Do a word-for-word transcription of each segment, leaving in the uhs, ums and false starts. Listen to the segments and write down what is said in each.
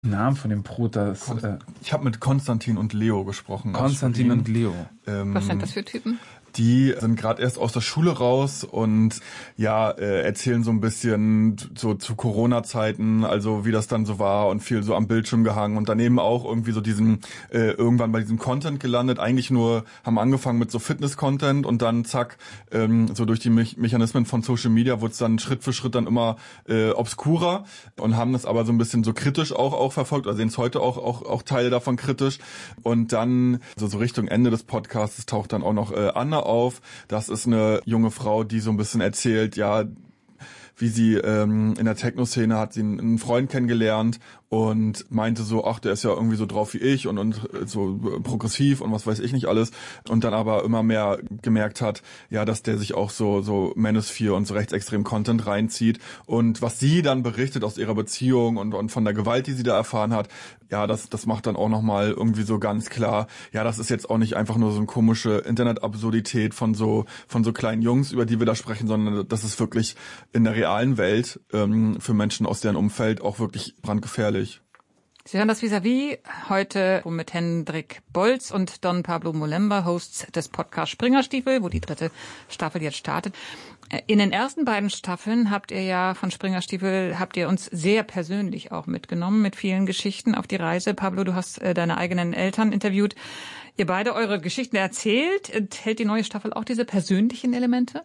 Namen von dem Brot, das... Kon- äh, ich habe mit Konstantin und Leo gesprochen. Konstantin und Leo. Ähm, Was sind das für Typen? Die sind gerade erst aus der Schule raus und ja, äh, erzählen so ein bisschen so zu Corona-Zeiten, also wie das dann so war und viel so am Bildschirm gehangen und daneben auch irgendwie so diesen, äh, irgendwann bei diesem Content gelandet, eigentlich nur, haben angefangen mit so Fitness-Content und dann zack, ähm, so durch die Me- Mechanismen von Social Media wurde es dann Schritt für Schritt dann immer äh, obskurer und haben das aber so ein bisschen so kritisch auch auch verfolgt, also sehen es heute auch, auch, auch Teile davon kritisch und dann so, so Richtung Ende des Podcasts taucht dann auch noch äh, Anna auf. Das ist eine junge Frau, die so ein bisschen erzählt, ja, wie sie ähm, in der Techno-Szene hat sie einen Freund kennengelernt und meinte so, ach, der ist ja irgendwie so drauf wie ich und und so progressiv und was weiß ich nicht alles und dann aber immer mehr gemerkt hat, ja, dass der sich auch so so Manosphere und so rechtsextremen Content reinzieht und was sie dann berichtet aus ihrer Beziehung und und von der Gewalt, die sie da erfahren hat, ja, das das macht dann auch nochmal irgendwie so ganz klar, ja, das ist jetzt auch nicht einfach nur so eine komische Internet-Absurdität von so von so kleinen Jungs, über die wir da sprechen, sondern das ist wirklich in der realen Welt ähm, für Menschen aus deren Umfeld auch wirklich brandgefährlich. Sie hören das Vis-à-vis heute mit Hendrik Bolz und Don Pablo Molemba, Hosts des Podcasts Springerstiefel, wo die dritte Staffel jetzt startet. In den ersten beiden Staffeln habt ihr ja von Springerstiefel, habt ihr uns sehr persönlich auch mitgenommen mit vielen Geschichten auf die Reise. Pablo, du hast deine eigenen Eltern interviewt. Ihr beide eure Geschichten erzählt. Enthält die neue Staffel auch diese persönlichen Elemente?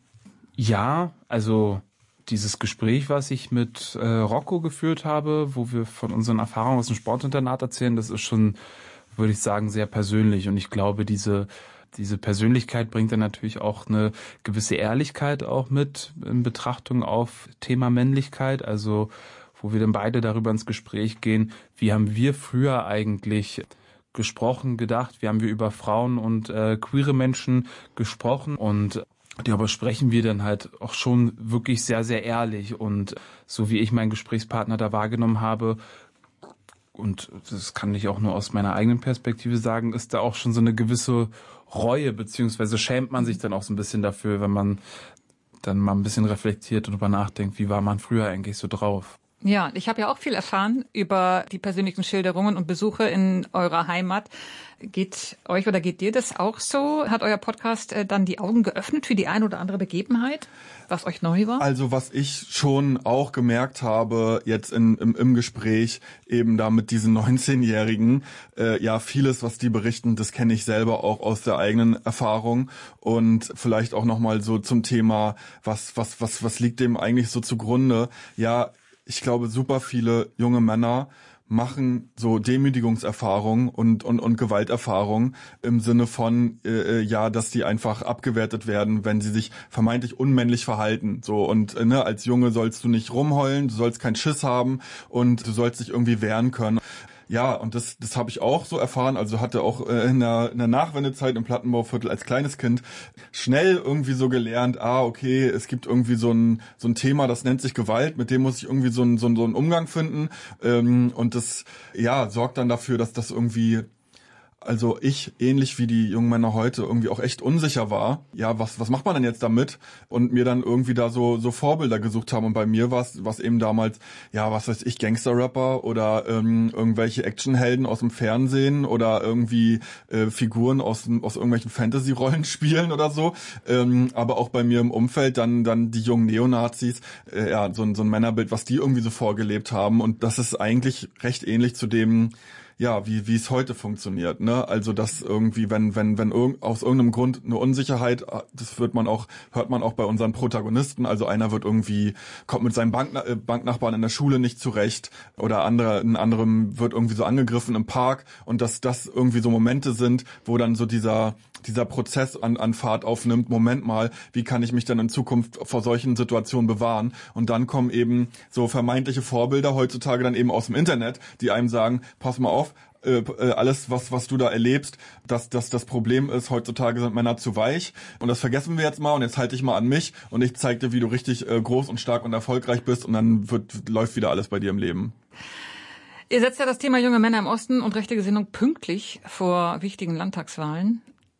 Ja, also dieses Gespräch, was ich mit äh, Rocco geführt habe, wo wir von unseren Erfahrungen aus dem Sportinternat erzählen, das ist schon, würde ich sagen, sehr persönlich. Und ich glaube, diese diese Persönlichkeit bringt dann natürlich auch eine gewisse Ehrlichkeit auch mit in Betrachtung auf Thema Männlichkeit. Also wo wir dann beide darüber ins Gespräch gehen, wie haben wir früher eigentlich gesprochen, gedacht, wie haben wir über Frauen und äh, queere Menschen gesprochen und darüber sprechen wir dann halt auch schon wirklich sehr, sehr ehrlich und so wie ich meinen Gesprächspartner da wahrgenommen habe, und das kann ich auch nur aus meiner eigenen Perspektive sagen, ist da auch schon so eine gewisse Reue, beziehungsweise schämt man sich dann auch so ein bisschen dafür, wenn man dann mal ein bisschen reflektiert und darüber nachdenkt, wie war man früher eigentlich so drauf. Ja, ich habe ja auch viel erfahren über die persönlichen Schilderungen und Besuche in eurer Heimat. Geht euch oder geht dir das auch so? Hat euer Podcast äh, dann die Augen geöffnet für die eine oder andere Begebenheit, was euch neu war? Also was ich schon auch gemerkt habe jetzt in, im, im Gespräch eben da mit diesen neunzehnjährigen, äh, ja vieles, was die berichten, das kenne ich selber auch aus der eigenen Erfahrung und vielleicht auch nochmal so zum Thema, was, was, was, was liegt dem eigentlich so zugrunde? Ja, ich glaube, super viele junge Männer machen so Demütigungserfahrungen und und und Gewalterfahrungen im Sinne von äh, ja, dass die einfach abgewertet werden, wenn sie sich vermeintlich unmännlich verhalten. So und äh, ne, als Junge sollst du nicht rumheulen, du sollst keinen Schiss haben und du sollst dich irgendwie wehren können. Ja, und das das habe ich auch so erfahren, also hatte auch äh, in, der, in der Nachwendezeit im Plattenbauviertel als kleines Kind schnell irgendwie so gelernt, ah, okay, es gibt irgendwie so ein so ein Thema, das nennt sich Gewalt, mit dem muss ich irgendwie so ein so ein, so einen Umgang finden ähm, und das ja sorgt dann dafür, dass das irgendwie also ich, ähnlich wie die jungen Männer heute, irgendwie auch echt unsicher war. Ja, was was macht man denn jetzt damit? Und mir dann irgendwie da so so Vorbilder gesucht haben. Und bei mir war es was eben damals, ja, was weiß ich, Gangster-Rapper oder ähm, irgendwelche Actionhelden aus dem Fernsehen oder irgendwie äh, Figuren aus aus irgendwelchen Fantasy-Rollenspielen oder so. Ähm, aber auch bei mir im Umfeld dann dann die jungen Neonazis, äh, ja, so ein, so ein Männerbild, was die irgendwie so vorgelebt haben. Und das ist eigentlich recht ähnlich zu dem, ja, wie wie es heute funktioniert, ne? Also dass irgendwie, wenn wenn wenn irg- aus irgendeinem Grund eine Unsicherheit, das wird man auch hört man auch bei unseren Protagonisten. Also einer wird irgendwie kommt mit seinem Bank, äh, Banknachbarn in der Schule nicht zurecht oder andere ein anderem wird irgendwie so angegriffen im Park und dass das irgendwie so Momente sind, wo dann so dieser dieser Prozess an, an Fahrt aufnimmt, Moment mal, wie kann ich mich dann in Zukunft vor solchen Situationen bewahren? Und dann kommen eben so vermeintliche Vorbilder heutzutage dann eben aus dem Internet, die einem sagen, pass mal auf, äh, alles, was was du da erlebst, dass dass das Problem ist, heutzutage sind Männer zu weich und das vergessen wir jetzt mal und jetzt halte ich mal an mich und ich zeig dir, wie du richtig äh, groß und stark und erfolgreich bist und dann wird läuft wieder alles bei dir im Leben. Ihr setzt ja das Thema junge Männer im Osten und rechte Gesinnung pünktlich vor wichtigen Landtagswahlen.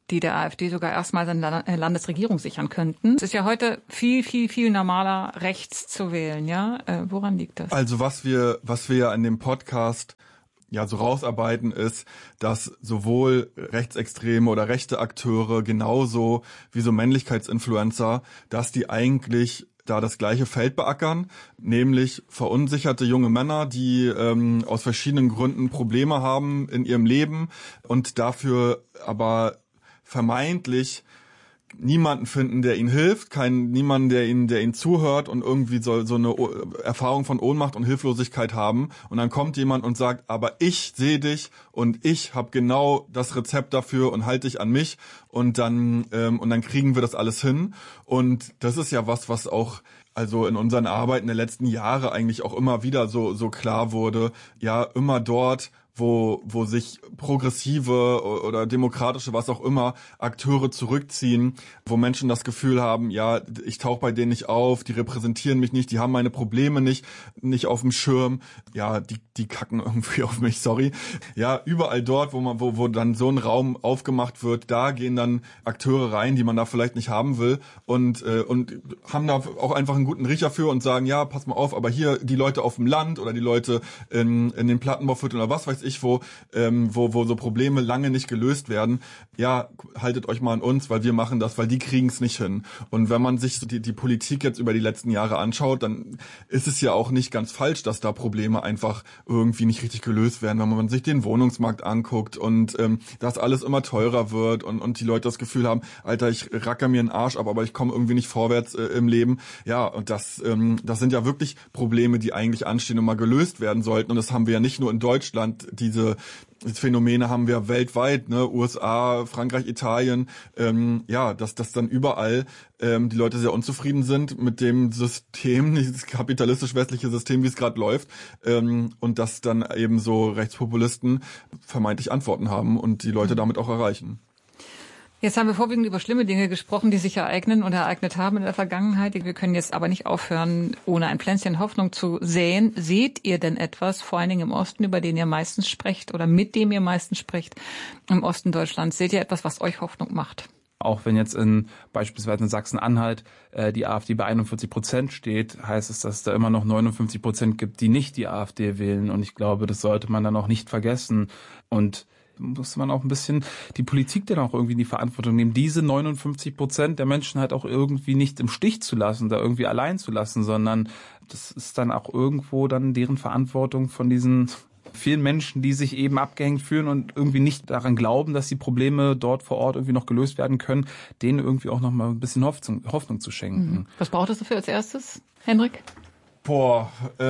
die der AfD sogar erstmals eine Landesregierung sichern könnten. Es ist ja heute viel, viel, viel normaler, rechts zu wählen, ja? Äh, woran liegt das? Also was wir, was wir ja in dem Podcast ja so rausarbeiten, ist, dass sowohl rechtsextreme oder rechte Akteure genauso wie so Männlichkeitsinfluencer, dass die eigentlich da das gleiche Feld beackern, nämlich verunsicherte junge Männer, die ähm, aus verschiedenen Gründen Probleme haben in ihrem Leben und dafür aber vermeintlich niemanden finden, der ihnen hilft, keinen niemanden, der ihnen, der ihnen zuhört und irgendwie so, so eine Erfahrung von Ohnmacht und Hilflosigkeit haben. Und dann kommt jemand und sagt, aber ich sehe dich und ich habe genau das Rezept dafür und halte dich an mich und dann ähm, und dann kriegen wir das alles hin. Und das ist ja was, was auch also in unseren Arbeiten der letzten Jahre eigentlich auch immer wieder so so klar wurde. Ja, immer dort, wo wo sich progressive oder demokratische, was auch immer, Akteure zurückziehen, wo Menschen das Gefühl haben, ja, ich tauche bei denen nicht auf, die repräsentieren mich nicht, die haben meine Probleme nicht nicht auf dem Schirm, ja, die die kacken irgendwie auf mich, sorry. Ja, überall dort, wo man wo wo dann so ein Raum aufgemacht wird, da gehen dann Akteure rein, die man da vielleicht nicht haben will und äh, und haben da auch einfach einen guten Riecher für und sagen, ja, pass mal auf, aber hier die Leute auf dem Land oder die Leute in in den Plattenbauvierteln oder was weiß ich, ich, wo, ähm, wo, wo so Probleme lange nicht gelöst werden, ja, haltet euch mal an uns, weil wir machen das, weil die kriegen es nicht hin. Und wenn man sich die, die Politik jetzt über die letzten Jahre anschaut, dann ist es ja auch nicht ganz falsch, dass da Probleme einfach irgendwie nicht richtig gelöst werden, wenn man sich den Wohnungsmarkt anguckt und ähm, dass alles immer teurer wird und, und die Leute das Gefühl haben, Alter, ich racker mir einen Arsch ab, aber ich komme irgendwie nicht vorwärts äh, im Leben. Ja, und das, ähm, das sind ja wirklich Probleme, die eigentlich anstehen und mal gelöst werden sollten. Und das haben wir ja nicht nur in Deutschland, diese Phänomene haben wir weltweit, ne, U S A, Frankreich, Italien, ähm, ja, dass dass dann überall ähm, die Leute sehr unzufrieden sind mit dem System, dieses kapitalistisch-westliche System, wie es gerade läuft, ähm, und dass dann eben so Rechtspopulisten vermeintlich Antworten haben und die Leute damit auch erreichen. Jetzt haben wir vorwiegend über schlimme Dinge gesprochen, die sich ereignen und ereignet haben in der Vergangenheit. Wir können jetzt aber nicht aufhören, ohne ein Pflänzchen Hoffnung zu säen. Seht ihr denn etwas, vor allen Dingen im Osten, über den ihr meistens sprecht oder mit dem ihr meistens sprecht, im Osten Deutschlands? Seht ihr etwas, was euch Hoffnung macht? Auch wenn jetzt in beispielsweise in Sachsen-Anhalt äh, die AfD bei einundvierzig Prozent steht, heißt es, dass es da immer noch neunundfünfzig Prozent gibt, die nicht die AfD wählen. Und ich glaube, das sollte man dann auch nicht vergessen. Und muss man auch ein bisschen die Politik dann auch irgendwie in die Verantwortung nehmen, diese neunundfünfzig Prozent der Menschen halt auch irgendwie nicht im Stich zu lassen, da irgendwie allein zu lassen, sondern das ist dann auch irgendwo dann deren Verantwortung von diesen vielen Menschen, die sich eben abgehängt fühlen und irgendwie nicht daran glauben, dass die Probleme dort vor Ort irgendwie noch gelöst werden können, denen irgendwie auch noch mal ein bisschen Hoffnung, Hoffnung zu schenken. Was braucht es dafür als erstes, Henrik? Boah,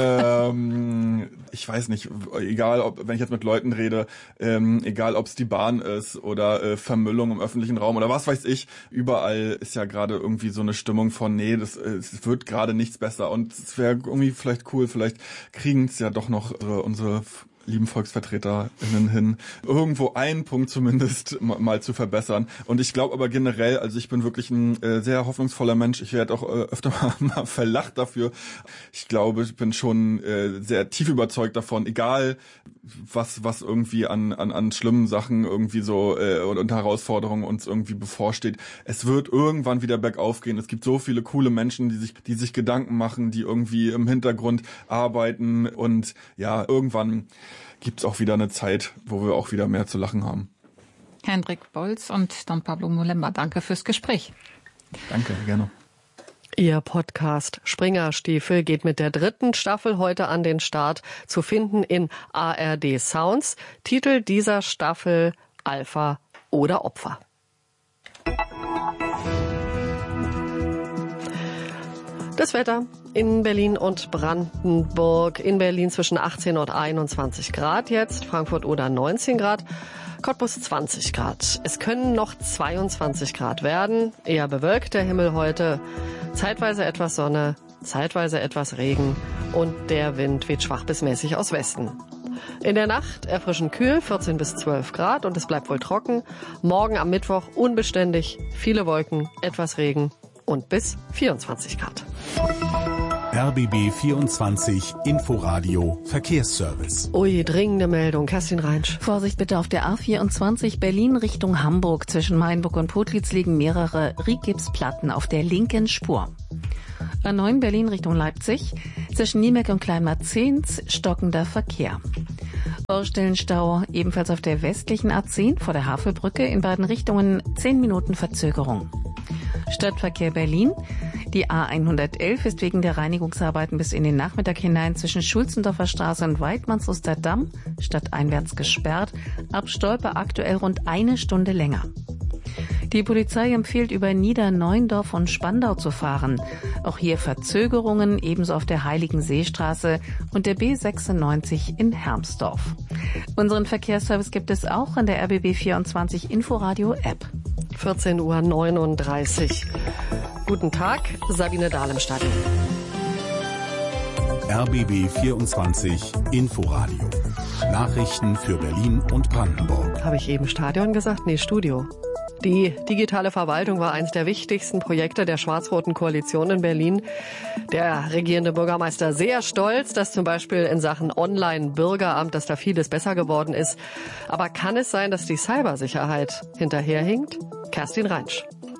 ähm, ich weiß nicht, egal ob, wenn ich jetzt mit Leuten rede, ähm, egal ob es die Bahn ist oder äh, Vermüllung im öffentlichen Raum oder was weiß ich, überall ist ja gerade irgendwie so eine Stimmung von, nee, das es wird gerade nichts besser und es wäre irgendwie vielleicht cool, vielleicht kriegen es ja doch noch unsere, unsere lieben VolksvertreterInnen hin, irgendwo einen Punkt zumindest mal zu verbessern. Und ich glaube aber generell, also ich bin wirklich ein äh, sehr hoffnungsvoller Mensch. Ich werde auch äh, öfter mal, mal verlacht dafür. Ich glaube, ich bin schon äh, sehr tief überzeugt davon, egal was was irgendwie an an an schlimmen Sachen irgendwie so äh, und Herausforderungen uns irgendwie bevorsteht. Es wird irgendwann wieder bergauf gehen. Es gibt so viele coole Menschen, die sich die sich Gedanken machen, die irgendwie im Hintergrund arbeiten und ja, irgendwann gibt's auch wieder eine Zeit, wo wir auch wieder mehr zu lachen haben. Hendrik Bolz und Don Pablo Molemba, danke fürs Gespräch. Danke, gerne. Ihr Podcast Springerstiefel geht mit der dritten Staffel heute an den Start, zu finden in A R D Sounds. Titel dieser Staffel: Alpha oder Opfer. Das Wetter in Berlin und Brandenburg. In Berlin zwischen achtzehn und einundzwanzig Grad jetzt, Frankfurt oder neunzehn Grad, Cottbus zwanzig Grad. Es können noch zweiundzwanzig Grad werden, eher bewölkt der Himmel heute, zeitweise etwas Sonne, zeitweise etwas Regen und der Wind weht schwach bis mäßig aus Westen. In der Nacht erfrischend kühl, vierzehn bis zwölf Grad und es bleibt wohl trocken. Morgen am Mittwoch unbeständig, viele Wolken, etwas Regen und bis vierundzwanzig Grad. R B B vierundzwanzig Inforadio Verkehrsservice. Ui, dringende Meldung. Kerstin Reinsch. Vorsicht bitte auf der A vierundzwanzig Berlin Richtung Hamburg. Zwischen Mainburg und Potlitz liegen mehrere Rigipsplatten auf der linken Spur. A neun Berlin Richtung Leipzig. Zwischen Niemeck und Kleinmarzens stockender Verkehr. Baustellenstau ebenfalls auf der westlichen A zehn vor der Havelbrücke, in beiden Richtungen zehn Minuten Verzögerung. Stadtverkehr Berlin. Die A hundertelf ist wegen der Reinigungsarbeiten bis in den Nachmittag hinein zwischen Schulzendorfer Straße und Weidmannsoster Damm stadteinwärts gesperrt. Ab Stolpe aktuell rund eine Stunde länger. Die Polizei empfiehlt, über Niederneuendorf und Spandau zu fahren. Auch hier Verzögerungen, ebenso auf der Heiligenseestraße und der B sechsundneunzig in Hermsdorf. Unseren Verkehrsservice gibt es auch in der R B B vierundzwanzig Inforadio App. vierzehn Uhr neununddreißig. Guten Tag, Sabine Dahl im Studio. R B B vierundzwanzig Inforadio. Nachrichten für Berlin und Brandenburg. Habe ich eben Stadion gesagt? Nee, Studio. Die digitale Verwaltung war eines der wichtigsten Projekte der schwarz-roten Koalition in Berlin. Der regierende Bürgermeister sehr stolz, dass zum Beispiel in Sachen Online-Bürgeramt, dass da vieles besser geworden ist. Aber kann es sein, dass die Cybersicherheit hinterherhinkt? Kerstin Reinsch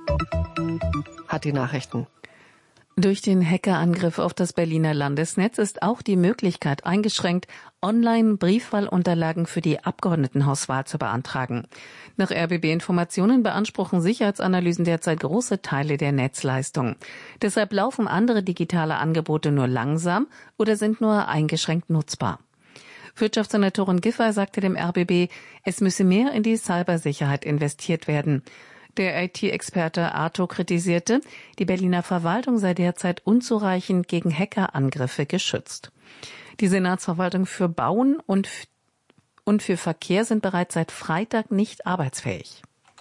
hat die Nachrichten. Durch den Hackerangriff auf das Berliner Landesnetz ist auch die Möglichkeit eingeschränkt, online Briefwahlunterlagen für die Abgeordnetenhauswahl zu beantragen. Nach R B B-Informationen beanspruchen Sicherheitsanalysen derzeit große Teile der Netzleistung. Deshalb laufen andere digitale Angebote nur langsam oder sind nur eingeschränkt nutzbar. Wirtschaftssenatorin Giffey sagte dem R B B, es müsse mehr in die Cybersicherheit investiert werden. Der I T-Experte Arto kritisierte, die Berliner Verwaltung sei derzeit unzureichend gegen Hackerangriffe geschützt. Die Senatsverwaltung für Bauen und, und für Verkehr sind bereits seit Freitag nicht arbeitsfähig.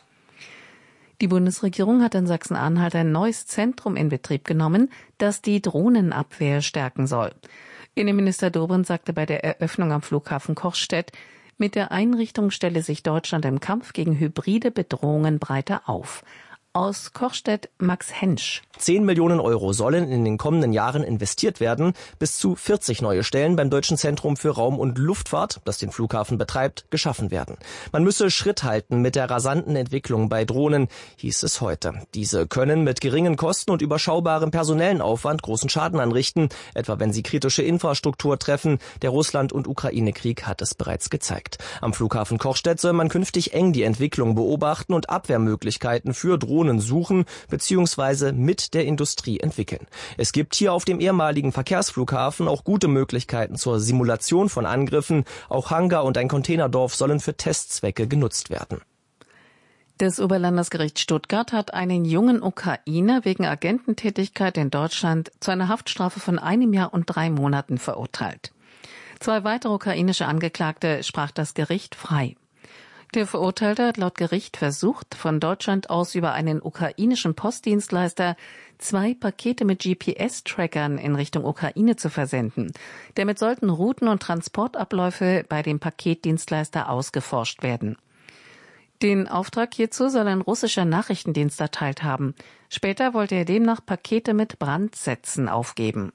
Die Bundesregierung hat in Sachsen-Anhalt ein neues Zentrum in Betrieb genommen, das die Drohnenabwehr stärken soll. Innenminister Dobrindt sagte bei der Eröffnung am Flughafen Cochstedt, mit der Einrichtung stelle sich Deutschland im Kampf gegen hybride Bedrohungen breiter auf. Aus Cochstedt Max Hensch. Zehn Millionen Euro sollen in den kommenden Jahren investiert werden. Bis zu vierzig neue Stellen beim Deutschen Zentrum für Raum- und Luftfahrt, das den Flughafen betreibt, geschaffen werden. Man müsse Schritt halten mit der rasanten Entwicklung bei Drohnen, hieß es heute. Diese können mit geringen Kosten und überschaubarem personellen Aufwand großen Schaden anrichten, etwa wenn sie kritische Infrastruktur treffen. Der Russland- und Ukraine-Krieg hat es bereits gezeigt. Am Flughafen Cochstedt soll man künftig eng die Entwicklung beobachten und Abwehrmöglichkeiten für Drohnen suchen bzw. mit der Industrie entwickeln. Es gibt hier auf dem ehemaligen Verkehrsflughafen auch gute Möglichkeiten zur Simulation von Angriffen. Auch Hangar und ein Containerdorf sollen für Testzwecke genutzt werden. Das Oberlandesgericht Stuttgart hat einen jungen Ukrainer wegen Agententätigkeit in Deutschland zu einer Haftstrafe von einem Jahr und drei Monaten verurteilt. Zwei weitere ukrainische Angeklagte sprach das Gericht frei. Der Verurteilte hat laut Gericht versucht, von Deutschland aus über einen ukrainischen Postdienstleister zwei Pakete mit G P S-Trackern in Richtung Ukraine zu versenden. Damit sollten Routen und Transportabläufe bei dem Paketdienstleister ausgeforscht werden. Den Auftrag hierzu soll ein russischer Nachrichtendienst erteilt haben. Später wollte er demnach Pakete mit Brandsätzen aufgeben.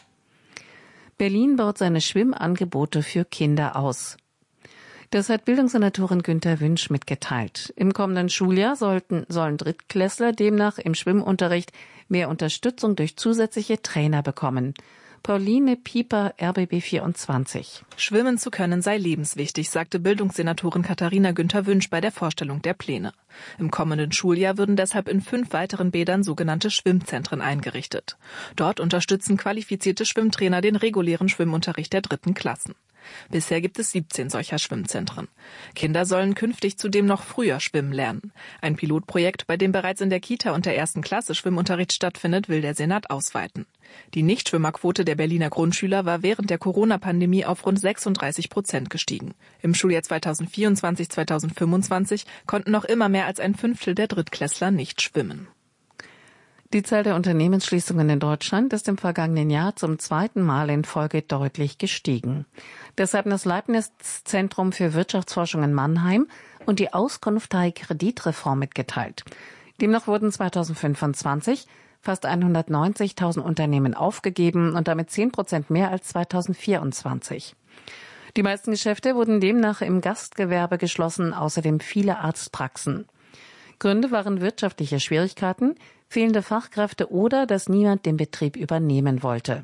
Berlin baut seine Schwimmangebote für Kinder aus. Das hat Bildungssenatorin Günther Wünsch mitgeteilt. Im kommenden Schuljahr sollten, sollen Drittklässler demnach im Schwimmunterricht mehr Unterstützung durch zusätzliche Trainer bekommen. Pauline Pieper, R B B vierundzwanzig. Schwimmen zu können sei lebenswichtig, sagte Bildungssenatorin Katharina Günther Wünsch bei der Vorstellung der Pläne. Im kommenden Schuljahr würden deshalb in fünf weiteren Bädern sogenannte Schwimmzentren eingerichtet. Dort unterstützen qualifizierte Schwimmtrainer den regulären Schwimmunterricht der dritten Klassen. Bisher gibt es siebzehn solcher Schwimmzentren. Kinder sollen künftig zudem noch früher schwimmen lernen. Ein Pilotprojekt, bei dem bereits in der Kita und der ersten Klasse Schwimmunterricht stattfindet, will der Senat ausweiten. Die Nichtschwimmerquote der Berliner Grundschüler war während der Corona-Pandemie auf rund sechsunddreißig Prozent gestiegen. Im Schuljahr zweitausendvierundzwanzig zweitausendfünfundzwanzig konnten noch immer mehr als ein Fünftel der Drittklässler nicht schwimmen. Die Zahl der Unternehmensschließungen in Deutschland ist im vergangenen Jahr zum zweiten Mal in Folge deutlich gestiegen. Deshalb das Leibniz-Zentrum für Wirtschaftsforschung in Mannheim und die Auskunftei Kreditreform mitgeteilt. Demnach wurden zweitausendfünfundzwanzig fast hundertneunzigtausend Unternehmen aufgegeben und damit zehn Prozent mehr als zweitausendvierundzwanzig. Die meisten Geschäfte wurden demnach im Gastgewerbe geschlossen, außerdem viele Arztpraxen. Gründe waren wirtschaftliche Schwierigkeiten, fehlende Fachkräfte oder dass niemand den Betrieb übernehmen wollte.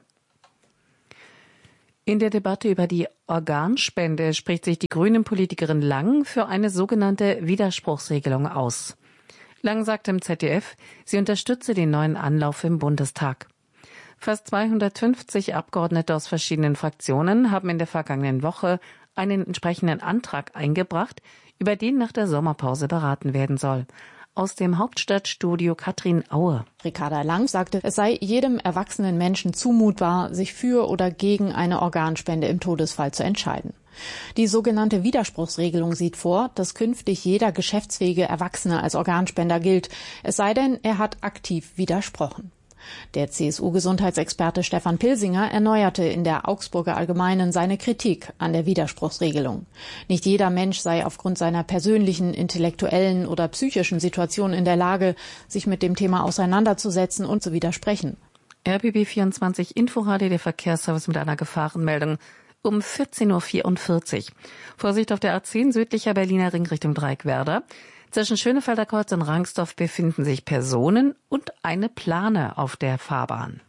In der Debatte über die Organspende spricht sich die Grünen-Politikerin Lang für eine sogenannte Widerspruchsregelung aus. Lang sagte im Z D F, sie unterstütze den neuen Anlauf im Bundestag. Fast zweihundertfünfzig Abgeordnete aus verschiedenen Fraktionen haben in der vergangenen Woche einen entsprechenden Antrag eingebracht, über den nach der Sommerpause beraten werden soll. Aus dem Hauptstadtstudio Katrin Aue. Ricarda Lang sagte, es sei jedem erwachsenen Menschen zumutbar, sich für oder gegen eine Organspende im Todesfall zu entscheiden. Die sogenannte Widerspruchsregelung sieht vor, dass künftig jeder geschäftsfähige Erwachsene als Organspender gilt, es sei denn, er hat aktiv widersprochen. Der C S U-Gesundheitsexperte Stefan Pilsinger erneuerte in der Augsburger Allgemeinen seine Kritik an der Widerspruchsregelung. Nicht jeder Mensch sei aufgrund seiner persönlichen, intellektuellen oder psychischen Situation in der Lage, sich mit dem Thema auseinanderzusetzen und zu widersprechen. R B B vierundzwanzig Inforadio, der Verkehrsservice mit einer Gefahrenmeldung um vierzehn Uhr vierundvierzig. Vorsicht auf der A zehn südlicher Berliner Ring Richtung Dreieckwerder. Zwischen Schönefelder Kreuz und Rangsdorf befinden sich Personen und eine Plane auf der Fahrbahn.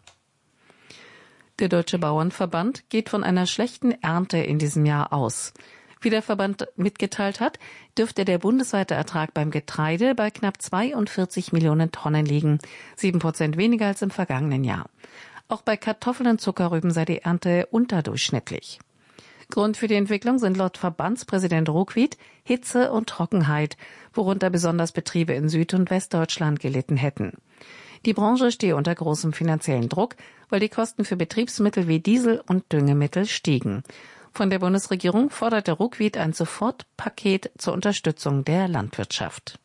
Der Deutsche Bauernverband geht von einer schlechten Ernte in diesem Jahr aus. Wie der Verband mitgeteilt hat, dürfte der bundesweite Ertrag beim Getreide bei knapp zweiundvierzig Millionen Tonnen liegen, sieben Prozent weniger als im vergangenen Jahr. Auch bei Kartoffeln und Zuckerrüben sei die Ernte unterdurchschnittlich. Grund für die Entwicklung sind laut Verbandspräsident Ruckwied Hitze und Trockenheit, worunter besonders Betriebe in Süd- und Westdeutschland gelitten hätten. Die Branche stehe unter großem finanziellen Druck, weil die Kosten für Betriebsmittel wie Diesel und Düngemittel stiegen. Von der Bundesregierung forderte Ruckwied ein Sofortpaket zur Unterstützung der Landwirtschaft.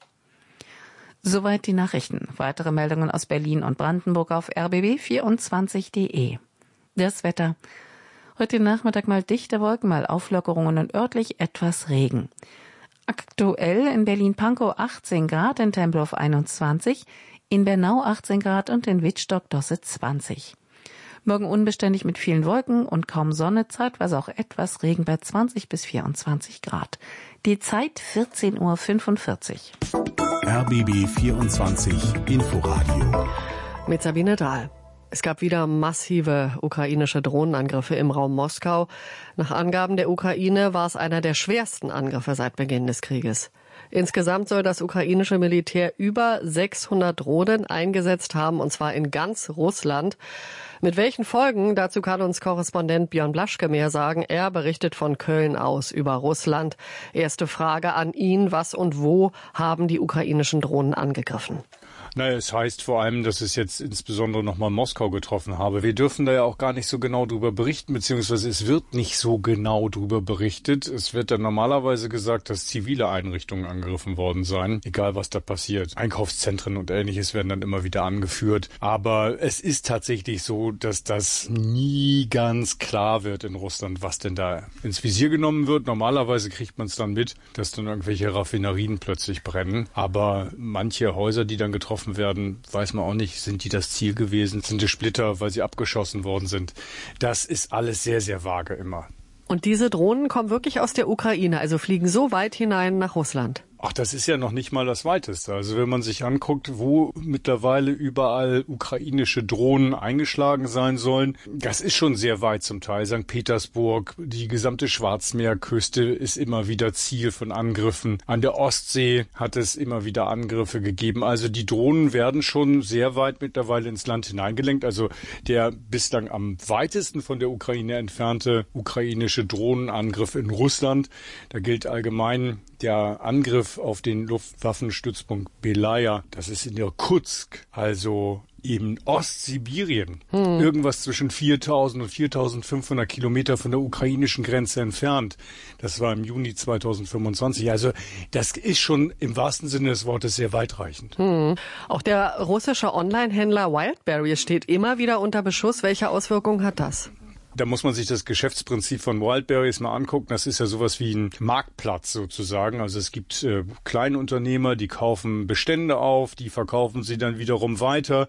Soweit die Nachrichten. Weitere Meldungen aus Berlin und Brandenburg auf r b b vierundzwanzig punkt de. Das Wetter. Heute Nachmittag mal dichte Wolken, mal Auflockerungen und örtlich etwas Regen. Aktuell in Berlin-Pankow achtzehn Grad, in Tempelhof einundzwanzig, in Bernau achtzehn Grad und in Wittstock-Dosse zwanzig. Morgen unbeständig mit vielen Wolken und kaum Sonne, zeitweise auch etwas Regen bei zwanzig bis vierundzwanzig Grad. Die Zeit vierzehn Uhr fünfundvierzig. R B B vierundzwanzig Inforadio. Mit Sabine Dahl. Es gab wieder massive ukrainische Drohnenangriffe im Raum Moskau. Nach Angaben der Ukraine war es einer der schwersten Angriffe seit Beginn des Krieges. Insgesamt soll das ukrainische Militär über sechshundert Drohnen eingesetzt haben, und zwar in ganz Russland. Mit welchen Folgen? Dazu kann uns Korrespondent Björn Blaschke mehr sagen. Er berichtet von Köln aus über Russland. Erste Frage an ihn. Was und wo haben die ukrainischen Drohnen angegriffen? Naja, es heißt vor allem, dass es jetzt insbesondere nochmal Moskau getroffen habe. Wir dürfen da ja auch gar nicht so genau drüber berichten, beziehungsweise es wird nicht so genau drüber berichtet. Es wird dann normalerweise gesagt, dass zivile Einrichtungen angegriffen worden seien, egal was da passiert. Einkaufszentren und Ähnliches werden dann immer wieder angeführt. Aber es ist tatsächlich so, dass das nie ganz klar wird in Russland, was denn da ins Visier genommen wird. Normalerweise kriegt man es dann mit, dass dann irgendwelche Raffinerien plötzlich brennen. Aber manche Häuser, die dann getroffen werden, weiß man auch nicht, sind die das Ziel gewesen, sind es Splitter, weil sie abgeschossen worden sind. Das ist alles sehr, sehr vage immer. Und diese Drohnen kommen wirklich aus der Ukraine, also fliegen so weit hinein nach Russland? Ach, das ist ja noch nicht mal das Weiteste. Also wenn man sich anguckt, wo mittlerweile überall ukrainische Drohnen eingeschlagen sein sollen, das ist schon sehr weit zum Teil. Sankt Petersburg, die gesamte Schwarzmeerküste ist immer wieder Ziel von Angriffen. An der Ostsee hat es immer wieder Angriffe gegeben. Also die Drohnen werden schon sehr weit mittlerweile ins Land hineingelenkt. Also der bislang am weitesten von der Ukraine entfernte ukrainische Drohnenangriff in Russland, da gilt allgemein der Angriff auf den Luftwaffenstützpunkt Belaya, das ist in Irkutsk, also in Ostsibirien, hm. irgendwas zwischen viertausend und viertausendfünfhundert Kilometer von der ukrainischen Grenze entfernt. Das war im Juni zweitausendfünfundzwanzig. Also das ist schon im wahrsten Sinne des Wortes sehr weitreichend. Hm. Auch der russische Online-Händler Wildberries steht immer wieder unter Beschuss. Welche Auswirkungen hat das? Da muss man sich das Geschäftsprinzip von Wildberries mal angucken. Das ist ja sowas wie ein Marktplatz sozusagen. Also es gibt äh, Kleinunternehmer, die kaufen Bestände auf, die verkaufen sie dann wiederum weiter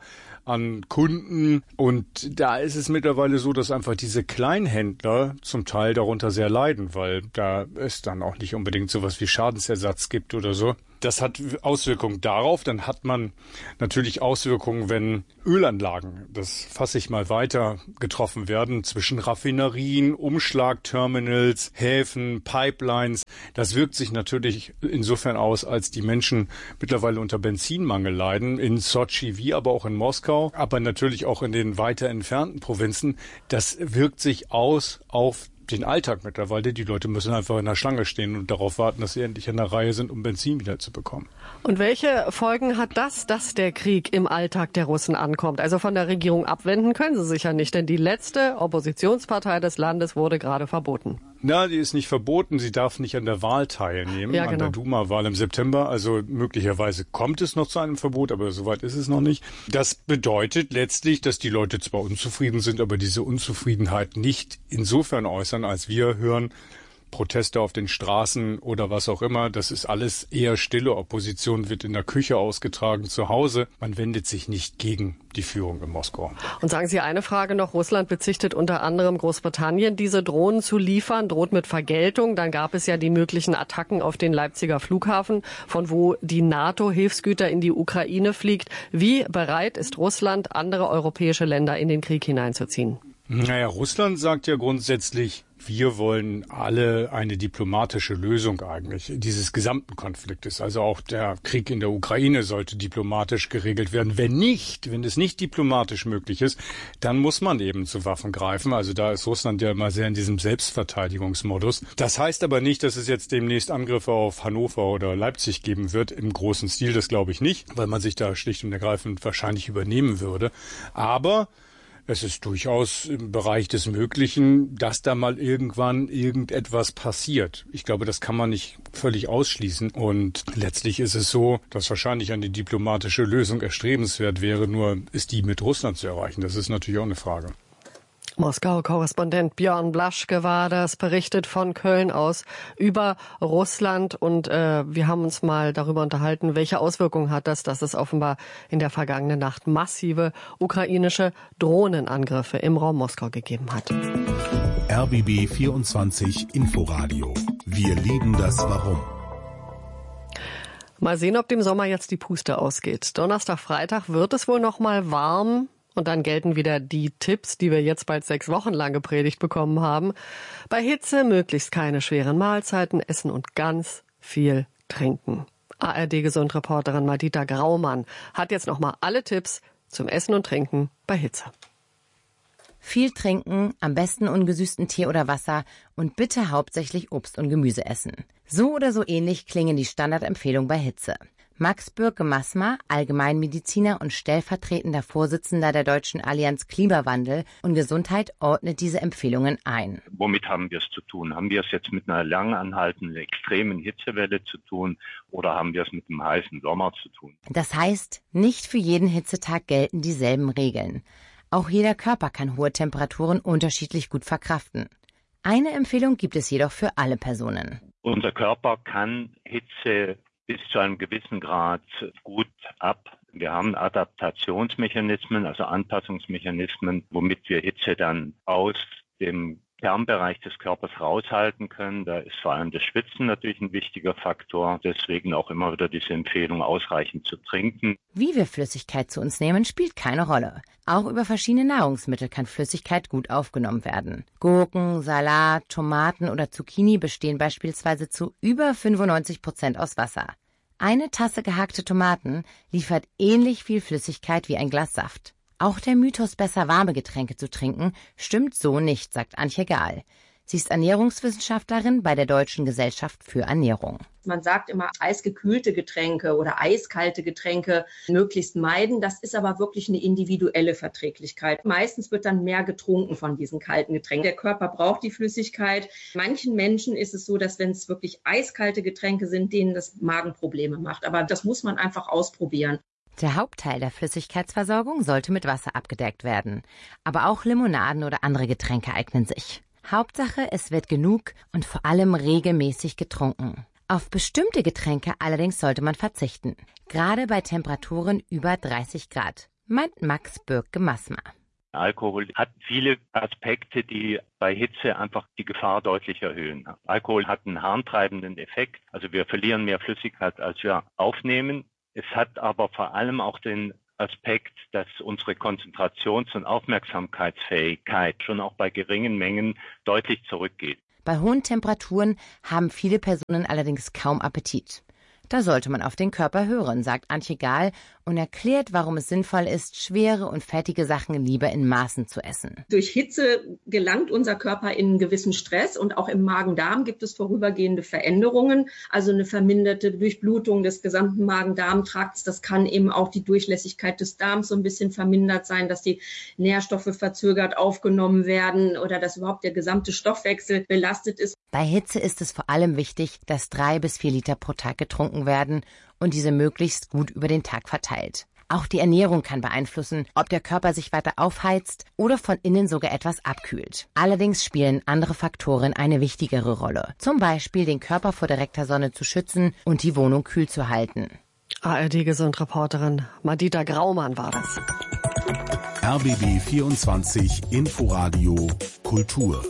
an Kunden. Und da ist es mittlerweile so, dass einfach diese Kleinhändler zum Teil darunter sehr leiden, weil da es dann auch nicht unbedingt sowas wie Schadensersatz gibt oder so. Das hat Auswirkungen darauf. Dann hat man natürlich Auswirkungen, wenn Ölanlagen, das fasse ich mal weiter, getroffen werden zwischen Raffinerien, Umschlagterminals, Häfen, Pipelines. Das wirkt sich natürlich insofern aus, als die Menschen mittlerweile unter Benzinmangel leiden, in Sotschi wie aber auch in Moskau, aber natürlich auch in den weiter entfernten Provinzen. Das wirkt sich aus auf den Alltag mittlerweile. Die Leute müssen einfach in der Schlange stehen und darauf warten, dass sie endlich in der Reihe sind, um Benzin wieder zu bekommen. Und welche Folgen hat das, dass der Krieg im Alltag der Russen ankommt? Also von der Regierung abwenden können sie sich ja nicht, denn die letzte Oppositionspartei des Landes wurde gerade verboten. Na, die ist nicht verboten. Sie darf nicht an der Wahl teilnehmen, ja, genau. an der Duma-Wahl im September. Also möglicherweise kommt es noch zu einem Verbot, aber soweit ist es noch nicht. Das bedeutet letztlich, dass die Leute zwar unzufrieden sind, aber diese Unzufriedenheit nicht insofern äußern, als wir hören, Proteste auf den Straßen oder was auch immer, das ist alles eher stille. Opposition wird in der Küche ausgetragen, zu Hause. Man wendet sich nicht gegen die Führung in Moskau. Und sagen Sie eine Frage noch. Russland bezichtigt unter anderem Großbritannien, diese Drohnen zu liefern, droht mit Vergeltung. Dann gab es ja die möglichen Attacken auf den Leipziger Flughafen, von wo die NATO-Hilfsgüter in die Ukraine fliegt. Wie bereit ist Russland, andere europäische Länder in den Krieg hineinzuziehen? Naja, Russland sagt ja grundsätzlich, wir wollen alle eine diplomatische Lösung eigentlich dieses gesamten Konfliktes. Also auch der Krieg in der Ukraine sollte diplomatisch geregelt werden. Wenn nicht, wenn es nicht diplomatisch möglich ist, dann muss man eben zu Waffen greifen. Also da ist Russland ja immer sehr in diesem Selbstverteidigungsmodus. Das heißt aber nicht, dass es jetzt demnächst Angriffe auf Hannover oder Leipzig geben wird im großen Stil. Das glaube ich nicht, weil man sich da schlicht und ergreifend wahrscheinlich übernehmen würde. Aber es ist durchaus im Bereich des Möglichen, dass da mal irgendwann irgendetwas passiert. Ich glaube, das kann man nicht völlig ausschließen. Und letztlich ist es so, dass wahrscheinlich eine diplomatische Lösung erstrebenswert wäre, nur ist die mit Russland zu erreichen. Das ist natürlich auch eine Frage. Moskau-Korrespondent Björn Blaschke war das, berichtet von Köln aus über Russland. Und äh, wir haben uns mal darüber unterhalten, welche Auswirkungen hat das, dass es offenbar in der vergangenen Nacht massive ukrainische Drohnenangriffe im Raum Moskau gegeben hat. R B B vierundzwanzig Inforadio. Wir lieben das Warum. Mal sehen, ob dem Sommer jetzt die Puste ausgeht. Donnerstag, Freitag wird es wohl noch mal warm. Und dann gelten wieder die Tipps, die wir jetzt bald sechs Wochen lang gepredigt bekommen haben. Bei Hitze möglichst keine schweren Mahlzeiten essen und ganz viel trinken. A R D-Gesundreporterin Madita Graumann hat jetzt noch mal alle Tipps zum Essen und Trinken bei Hitze. Viel trinken, am besten ungesüßten Tee oder Wasser und bitte hauptsächlich Obst und Gemüse essen. So oder so ähnlich klingen die Standardempfehlungen bei Hitze. Max Bürke-Massmer, Allgemeinmediziner und stellvertretender Vorsitzender der Deutschen Allianz Klimawandel und Gesundheit, ordnet diese Empfehlungen ein. Womit haben wir es zu tun? Haben wir es jetzt mit einer lang anhaltenden extremen Hitzewelle zu tun oder haben wir es mit einem heißen Sommer zu tun? Das heißt, nicht für jeden Hitzetag gelten dieselben Regeln. Auch jeder Körper kann hohe Temperaturen unterschiedlich gut verkraften. Eine Empfehlung gibt es jedoch für alle Personen. Unser Körper kann Hitze bis zu einem gewissen Grad gut ab. Wir haben Adaptationsmechanismen, also Anpassungsmechanismen, womit wir Hitze dann aus dem Kernbereich des Körpers raushalten können. Da ist vor allem das Schwitzen natürlich ein wichtiger Faktor. Deswegen auch immer wieder diese Empfehlung, ausreichend zu trinken. Wie wir Flüssigkeit zu uns nehmen, spielt keine Rolle. Auch über verschiedene Nahrungsmittel kann Flüssigkeit gut aufgenommen werden. Gurken, Salat, Tomaten oder Zucchini bestehen beispielsweise zu über fünfundneunzig Prozent aus Wasser. Eine Tasse gehackte Tomaten liefert ähnlich viel Flüssigkeit wie ein Glas Saft. Auch der Mythos, besser warme Getränke zu trinken, stimmt so nicht, sagt Antje Gahl. Sie ist Ernährungswissenschaftlerin bei der Deutschen Gesellschaft für Ernährung. Man sagt immer, eisgekühlte Getränke oder eiskalte Getränke möglichst meiden. Das ist aber wirklich eine individuelle Verträglichkeit. Meistens wird dann mehr getrunken von diesen kalten Getränken. Der Körper braucht die Flüssigkeit. Manchen Menschen ist es so, dass wenn es wirklich eiskalte Getränke sind, denen das Magenprobleme macht. Aber das muss man einfach ausprobieren. Der Hauptteil der Flüssigkeitsversorgung sollte mit Wasser abgedeckt werden. Aber auch Limonaden oder andere Getränke eignen sich. Hauptsache, es wird genug und vor allem regelmäßig getrunken. Auf bestimmte Getränke allerdings sollte man verzichten. Gerade bei Temperaturen über dreißig Grad. meint Max Bürke-Massmer. Alkohol hat viele Aspekte, die bei Hitze einfach die Gefahr deutlich erhöhen. Alkohol hat einen harntreibenden Effekt, also wir verlieren mehr Flüssigkeit, als wir aufnehmen. Es hat aber vor allem auch den Aspekt, dass unsere Konzentrations- und Aufmerksamkeitsfähigkeit schon auch bei geringen Mengen deutlich zurückgeht. Bei hohen Temperaturen haben viele Personen allerdings kaum Appetit. Da sollte man auf den Körper hören, sagt Antje Gahl und erklärt, warum es sinnvoll ist, schwere und fettige Sachen lieber in Maßen zu essen. Durch Hitze gelangt unser Körper in einen gewissen Stress und auch im Magen-Darm gibt es vorübergehende Veränderungen, also eine verminderte Durchblutung des gesamten Magen-Darm-Trakts. Das kann eben auch die Durchlässigkeit des Darms so ein bisschen vermindert sein, dass die Nährstoffe verzögert aufgenommen werden oder dass überhaupt der gesamte Stoffwechsel belastet ist. Bei Hitze ist es vor allem wichtig, dass drei bis vier Liter pro Tag getrunken werden und diese möglichst gut über den Tag verteilt. Auch die Ernährung kann beeinflussen, ob der Körper sich weiter aufheizt oder von innen sogar etwas abkühlt. Allerdings spielen andere Faktoren eine wichtigere Rolle. Zum Beispiel den Körper vor direkter Sonne zu schützen und die Wohnung kühl zu halten. A R D-Gesundreporterin Madita Graumann war das. R B B vierundzwanzig Inforadio Kultur.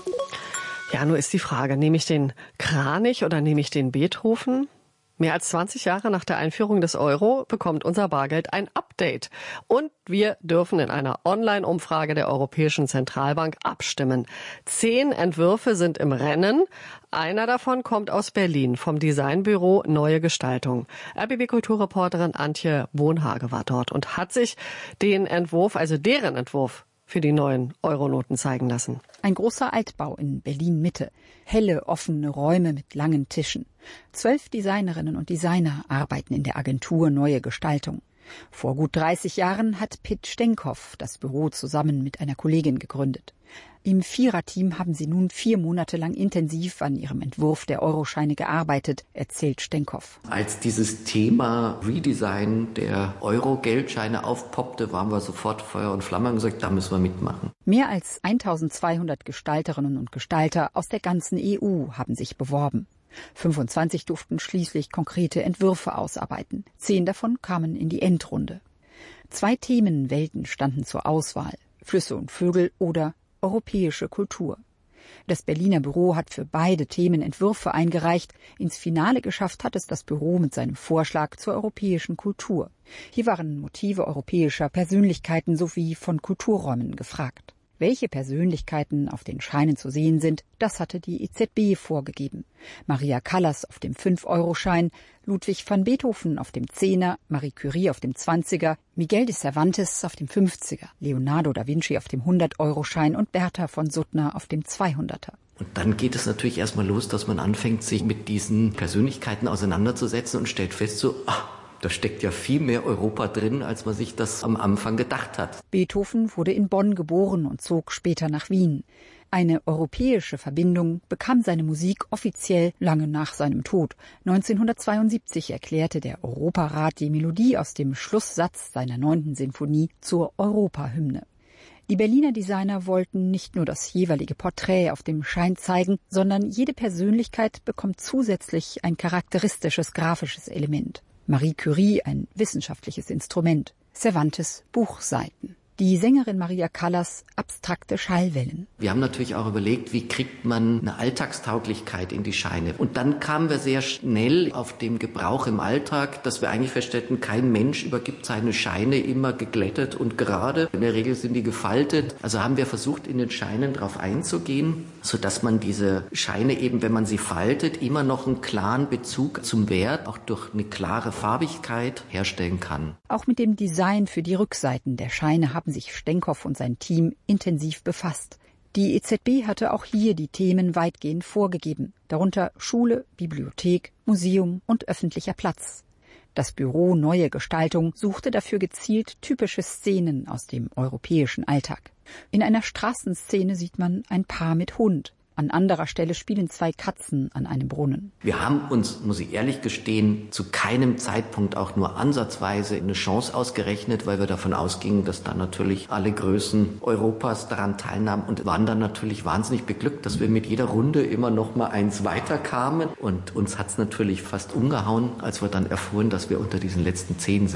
Ja, nur ist die Frage, nehme ich den Kranich oder nehme ich den Beethoven? Mehr als zwanzig Jahre nach der Einführung des Euro bekommt unser Bargeld ein Update. Und wir dürfen in einer Online-Umfrage der Europäischen Zentralbank abstimmen. Zehn Entwürfe sind im Rennen. Einer davon kommt aus Berlin vom Designbüro Neue Gestaltung. R B B-Kulturreporterin Antje Bohnhage war dort und hat sich den Entwurf, also deren Entwurf, für die neuen Euronoten zeigen lassen. Ein großer Altbau in Berlin-Mitte. Helle, offene Räume mit langen Tischen. Zwölf Designerinnen und Designer arbeiten in der Agentur Neue Gestaltung. Vor gut dreißig Jahren hat Pitt Stenkhoff das Büro zusammen mit einer Kollegin gegründet. Im Viererteam haben sie nun vier Monate lang intensiv an ihrem Entwurf der Euroscheine gearbeitet, erzählt Stenkhoff. Als dieses Thema Redesign der Euro-Geldscheine aufpoppte, waren wir sofort Feuer und Flamme und gesagt, da müssen wir mitmachen. Mehr als eintausendzweihundert Gestalterinnen und Gestalter aus der ganzen E U haben sich beworben. fünfundzwanzig durften schließlich konkrete Entwürfe ausarbeiten. Zehn davon kamen in die Endrunde. Zwei Themenwelten standen zur Auswahl: Flüsse und Vögel oder europäische Kultur. Das Berliner Büro hat für beide Themen Entwürfe eingereicht. Ins Finale geschafft hat es das Büro mit seinem Vorschlag zur europäischen Kultur. Hier waren Motive europäischer Persönlichkeiten sowie von Kulturräumen gefragt. Welche Persönlichkeiten auf den Scheinen zu sehen sind, das hatte die E Z B vorgegeben. Maria Callas auf dem fünf-Euro-Schein, Ludwig van Beethoven auf dem Zehner, Marie Curie auf dem Zwanziger, Miguel de Cervantes auf dem fünfziger, Leonardo da Vinci auf dem hundert-Euro-Schein und Bertha von Suttner auf dem zweihunderter. Und dann geht es natürlich erstmal los, dass man anfängt, sich mit diesen Persönlichkeiten auseinanderzusetzen und stellt fest, so, ach, da steckt ja viel mehr Europa drin, als man sich das am Anfang gedacht hat. Beethoven wurde in Bonn geboren und zog später nach Wien. Eine europäische Verbindung bekam seine Musik offiziell lange nach seinem Tod. neunzehnhundertzweiundsiebzig erklärte der Europarat die Melodie aus dem Schlusssatz seiner neunten Sinfonie zur Europahymne. Die Berliner Designer wollten nicht nur das jeweilige Porträt auf dem Schein zeigen, sondern jede Persönlichkeit bekommt zusätzlich ein charakteristisches grafisches Element. Marie Curie ein wissenschaftliches Instrument, Cervantes Buchseiten. Die Sängerin Maria Callas abstrakte Schallwellen. Wir haben natürlich auch überlegt, wie kriegt man eine Alltagstauglichkeit in die Scheine. Und dann kamen wir sehr schnell auf dem Gebrauch im Alltag, dass wir eigentlich feststellten, kein Mensch übergibt seine Scheine immer geglättet und gerade. In der Regel sind die gefaltet. Also haben wir versucht, in den Scheinen drauf einzugehen, sodass man diese Scheine eben, wenn man sie faltet, immer noch einen klaren Bezug zum Wert, auch durch eine klare Farbigkeit herstellen kann. Auch mit dem Design für die Rückseiten der Scheine haben sich Stenkhoff und sein Team intensiv befasst. Die E Z B hatte auch hier die Themen weitgehend vorgegeben, darunter Schule, Bibliothek, Museum und öffentlicher Platz. Das Büro Neue Gestaltung suchte dafür gezielt typische Szenen aus dem europäischen Alltag. In einer Straßenszene sieht man ein Paar mit Hund. An anderer Stelle spielen zwei Katzen an einem Brunnen. Wir haben uns, muss ich ehrlich gestehen, zu keinem Zeitpunkt auch nur ansatzweise eine Chance ausgerechnet, weil wir davon ausgingen, dass da natürlich alle Größen Europas daran teilnahmen und waren dann natürlich wahnsinnig beglückt, dass wir mit jeder Runde immer noch mal eins weiterkamen. Und uns hat's natürlich fast umgehauen, als wir dann erfuhren, dass wir unter diesen letzten zehn sind.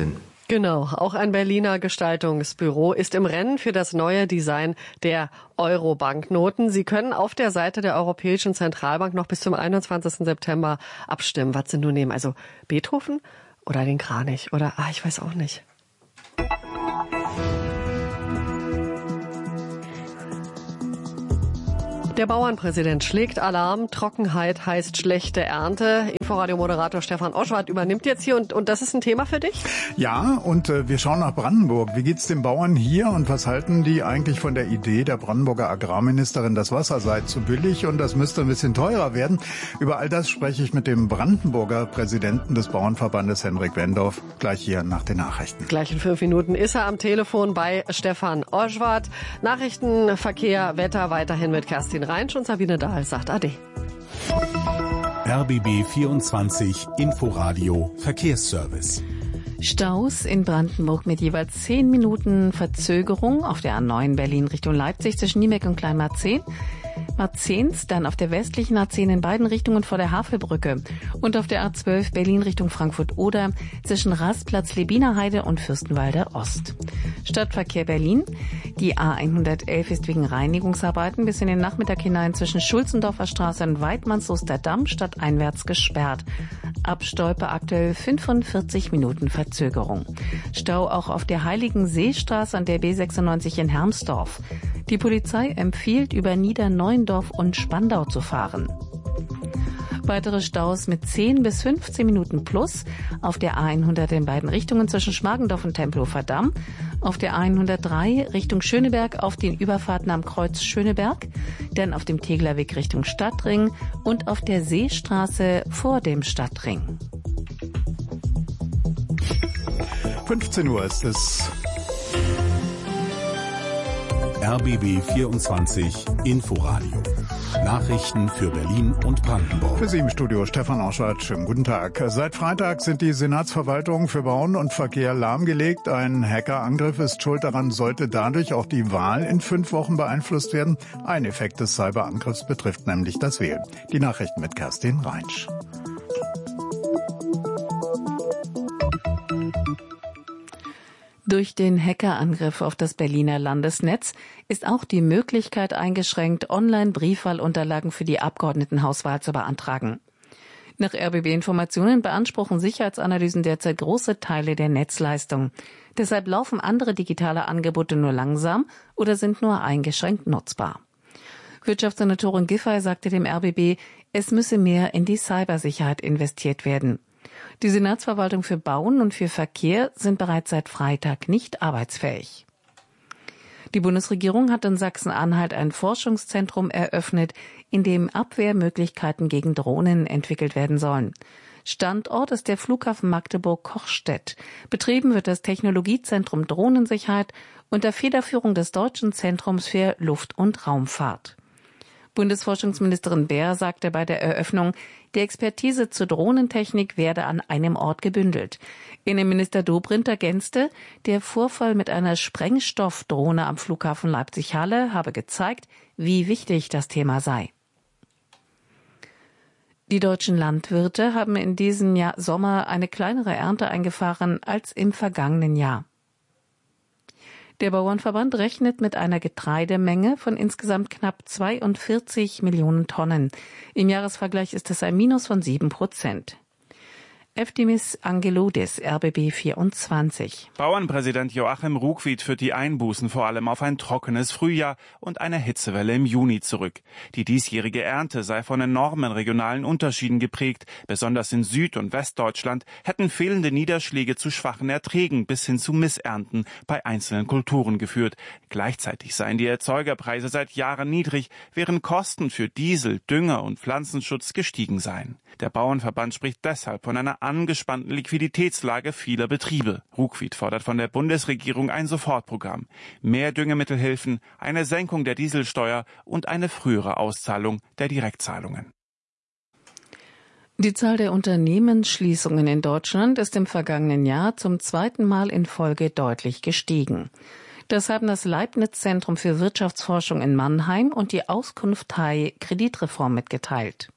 Genau, auch ein Berliner Gestaltungsbüro ist im Rennen für das neue Design der Euro-Banknoten. Sie können auf der Seite der Europäischen Zentralbank noch bis zum einundzwanzigsten September abstimmen, was Sie nun nehmen. Also Beethoven oder den Kranich oder, ah, ich weiß auch nicht. Der Bauernpräsident schlägt Alarm. Trockenheit heißt schlechte Ernte. Inforadio-Moderator Stefan Oschwart übernimmt jetzt hier. Und, und das ist ein Thema für dich? Ja, und äh, wir schauen nach Brandenburg. Wie geht's den Bauern hier und was halten die eigentlich von der Idee der Brandenburger Agrarministerin, das Wasser sei zu billig und das müsste ein bisschen teurer werden? Über all das spreche ich mit dem Brandenburger Präsidenten des Bauernverbandes, Henrik Wendorf, gleich hier nach den Nachrichten. Gleich in fünf Minuten ist er am Telefon bei Stefan Oschwart. Nachrichten, Verkehr, Wetter weiterhin mit Kerstin Reinsch und Sabine Dahl sagt Ade. R B B vierundzwanzig Inforadio Verkehrsservice. Staus in Brandenburg mit jeweils zehn Minuten Verzögerung auf der A neun Berlin Richtung Leipzig zwischen Niemek und Kleinmarzehn. Marzehns, dann auf der westlichen A zehn in beiden Richtungen vor der Havelbrücke und auf der A zwölf Berlin Richtung Frankfurt-Oder zwischen Rastplatz Lebinerheide und Fürstenwalde Ost. Stadtverkehr Berlin. Die A hundertelf ist wegen Reinigungsarbeiten bis in den Nachmittag hinein zwischen Schulzendorfer Straße und Weidmanns-Soester Damm stadteinwärts gesperrt. Ab Stolpe aktuell fünfundvierzig Minuten Verzögerung. Stau auch auf der Heiligenseestraße an der B sechsundneunzig in Hermsdorf. Die Polizei empfiehlt, über Niederneuendorf und Spandau zu fahren. Weitere Staus mit zehn bis fünfzehn Minuten plus auf der A hundert in beiden Richtungen zwischen Schmargendorf und Tempelhofer Damm, auf der A hundertdrei Richtung Schöneberg auf den Überfahrten am Kreuz Schöneberg, dann auf dem Teglerweg Richtung Stadtring und auf der Seestraße vor dem Stadtring. fünfzehn Uhr ist es. R B B vierundzwanzig Inforadio. Nachrichten für Berlin und Brandenburg. Für Sie im Studio Stefan Oschwart. Schönen guten Tag. Seit Freitag sind die Senatsverwaltungen für Bauen und Verkehr lahmgelegt. Ein Hackerangriff ist schuld daran, sollte dadurch auch die Wahl in fünf Wochen beeinflusst werden. Ein Effekt des Cyberangriffs betrifft nämlich das Wählen. Die Nachrichten mit Kerstin Reinsch. Durch den Hackerangriff auf das Berliner Landesnetz ist auch die Möglichkeit eingeschränkt, Online-Briefwahlunterlagen für die Abgeordnetenhauswahl zu beantragen. Nach R B B-Informationen beanspruchen Sicherheitsanalysen derzeit große Teile der Netzleistung. Deshalb laufen andere digitale Angebote nur langsam oder sind nur eingeschränkt nutzbar. Wirtschaftssenatorin Giffey sagte dem R B B, es müsse mehr in die Cybersicherheit investiert werden. Die Senatsverwaltung für Bauen und für Verkehr sind bereits seit Freitag nicht arbeitsfähig. Die Bundesregierung hat in Sachsen-Anhalt ein Forschungszentrum eröffnet, in dem Abwehrmöglichkeiten gegen Drohnen entwickelt werden sollen. Standort ist der Flughafen Magdeburg-Kochstedt. Betrieben wird das Technologiezentrum Drohnensicherheit unter Federführung des Deutschen Zentrums für Luft- und Raumfahrt. Bundesforschungsministerin Baer sagte bei der Eröffnung, die Expertise zur Drohnentechnik werde an einem Ort gebündelt. Innenminister Dobrindt ergänzte, der Vorfall mit einer Sprengstoffdrohne am Flughafen Leipzig-Halle habe gezeigt, wie wichtig das Thema sei. Die deutschen Landwirte haben in diesem Jahr Sommer eine kleinere Ernte eingefahren als im vergangenen Jahr. Der Bauernverband rechnet mit einer Getreidemenge von insgesamt knapp zweiundvierzig Millionen Tonnen. Im Jahresvergleich ist es ein Minus von sieben Prozent. Eftimis Angelodis, R B B vierundzwanzig. Bauernpräsident Joachim Ruckwied führt die Einbußen vor allem auf ein trockenes Frühjahr und eine Hitzewelle im Juni zurück. Die diesjährige Ernte sei von enormen regionalen Unterschieden geprägt. Besonders in Süd- und Westdeutschland hätten fehlende Niederschläge zu schwachen Erträgen bis hin zu Missernten bei einzelnen Kulturen geführt. Gleichzeitig seien die Erzeugerpreise seit Jahren niedrig, während Kosten für Diesel, Dünger und Pflanzenschutz gestiegen seien. Der Bauernverband spricht deshalb von einer angespannten Liquiditätslage vieler Betriebe. Ruckwied fordert von der Bundesregierung ein Sofortprogramm, mehr Düngemittelhilfen, eine Senkung der Dieselsteuer und eine frühere Auszahlung der Direktzahlungen. Die Zahl der Unternehmensschließungen in Deutschland ist im vergangenen Jahr zum zweiten Mal in Folge deutlich gestiegen. Das haben das Leibniz-Zentrum für Wirtschaftsforschung in Mannheim und die Auskunft Hai Kreditreform mitgeteilt.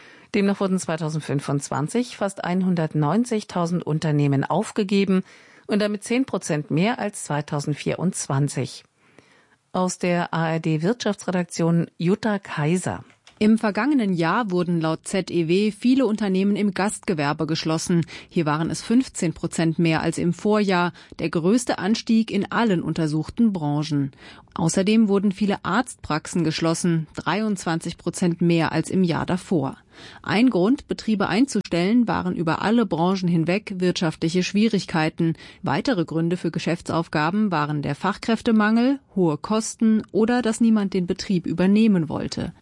Demnach wurden zweitausendfünfundzwanzig fast hundertneunzigtausend Unternehmen aufgegeben und damit zehn Prozent mehr als zweitausendvierundzwanzig. Aus der A R D-Wirtschaftsredaktion Jutta Kaiser. Im vergangenen Jahr wurden laut Z E W viele Unternehmen im Gastgewerbe geschlossen. Hier waren es fünfzehn Prozent mehr als im Vorjahr, der größte Anstieg in allen untersuchten Branchen. Außerdem wurden viele Arztpraxen geschlossen, dreiundzwanzig Prozent mehr als im Jahr davor. Ein Grund, Betriebe einzustellen, waren über alle Branchen hinweg wirtschaftliche Schwierigkeiten. Weitere Gründe für Geschäftsaufgaben waren der Fachkräftemangel, hohe Kosten oder dass niemand den Betrieb übernehmen wollte.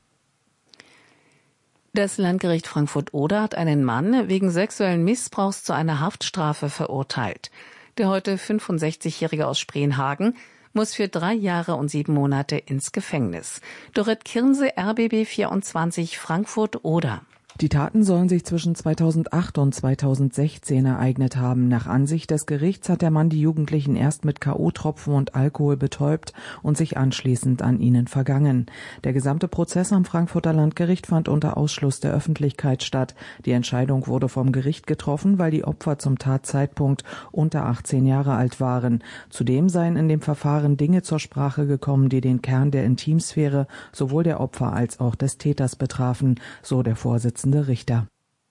Das Landgericht Frankfurt-Oder hat einen Mann wegen sexuellen Missbrauchs zu einer Haftstrafe verurteilt. Der heute fünfundsechzigjährige aus Spreenhagen muss für drei Jahre und sieben Monate ins Gefängnis. Dorrit Kirnse, R B B vierundzwanzig, Frankfurt-Oder. Die Taten sollen sich zwischen zweitausendacht und zweitausendsechzehn ereignet haben. Nach Ansicht des Gerichts hat der Mann die Jugendlichen erst mit K O-Tropfen und Alkohol betäubt und sich anschließend an ihnen vergangen. Der gesamte Prozess am Frankfurter Landgericht fand unter Ausschluss der Öffentlichkeit statt. Die Entscheidung wurde vom Gericht getroffen, weil die Opfer zum Tatzeitpunkt unter achtzehn Jahre alt waren. Zudem seien in dem Verfahren Dinge zur Sprache gekommen, die den Kern der Intimsphäre sowohl der Opfer als auch des Täters betrafen, so der Vorsitzende Richter.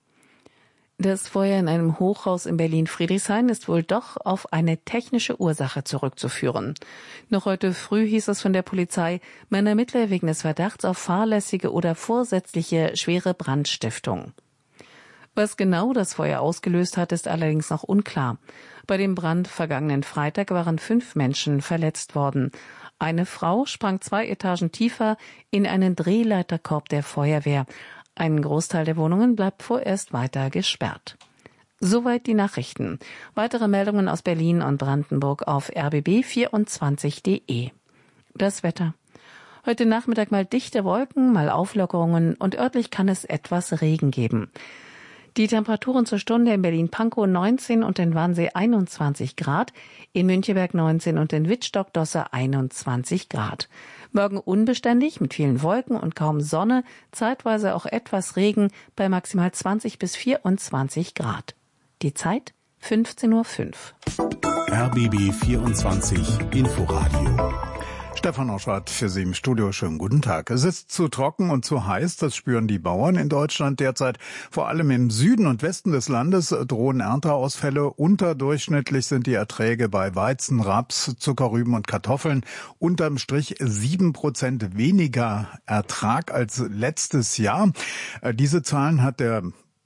Das Feuer in einem Hochhaus in Berlin-Friedrichshain ist wohl doch auf eine technische Ursache zurückzuführen. Noch heute früh hieß es von der Polizei, man ermittle wegen des Verdachts auf fahrlässige oder vorsätzliche schwere Brandstiftung. Was genau das Feuer ausgelöst hat, ist allerdings noch unklar. Bei dem Brand vergangenen Freitag waren fünf Menschen verletzt worden. Eine Frau sprang zwei Etagen tiefer in einen Drehleiterkorb der Feuerwehr. Ein Großteil der Wohnungen bleibt vorerst weiter gesperrt. Soweit die Nachrichten. Weitere Meldungen aus Berlin und Brandenburg auf r b b vierundzwanzig punkt d e. Das Wetter. Heute Nachmittag mal dichte Wolken, mal Auflockerungen und örtlich kann es etwas Regen geben. Die Temperaturen zur Stunde in Berlin-Pankow neunzehn und in Wannsee einundzwanzig Grad, in Müncheberg neunzehn und in Wittstock-Dosse einundzwanzig Grad. Morgen unbeständig mit vielen Wolken und kaum Sonne, zeitweise auch etwas Regen bei maximal zwanzig bis vierundzwanzig Grad. Die Zeit fünfzehn Uhr fünf. R B B vierundzwanzig Inforadio. Stefan Oschwart für Sie im Studio. Schönen guten Tag. Es ist zu trocken und zu heiß, das spüren die Bauern in Deutschland derzeit. Vor allem im Süden und Westen des Landes drohen Ernteausfälle. Unterdurchschnittlich sind die Erträge bei Weizen, Raps, Zuckerrüben und Kartoffeln. Unterm Strich sieben Prozent weniger Ertrag als letztes Jahr. Diese Zahlen hat der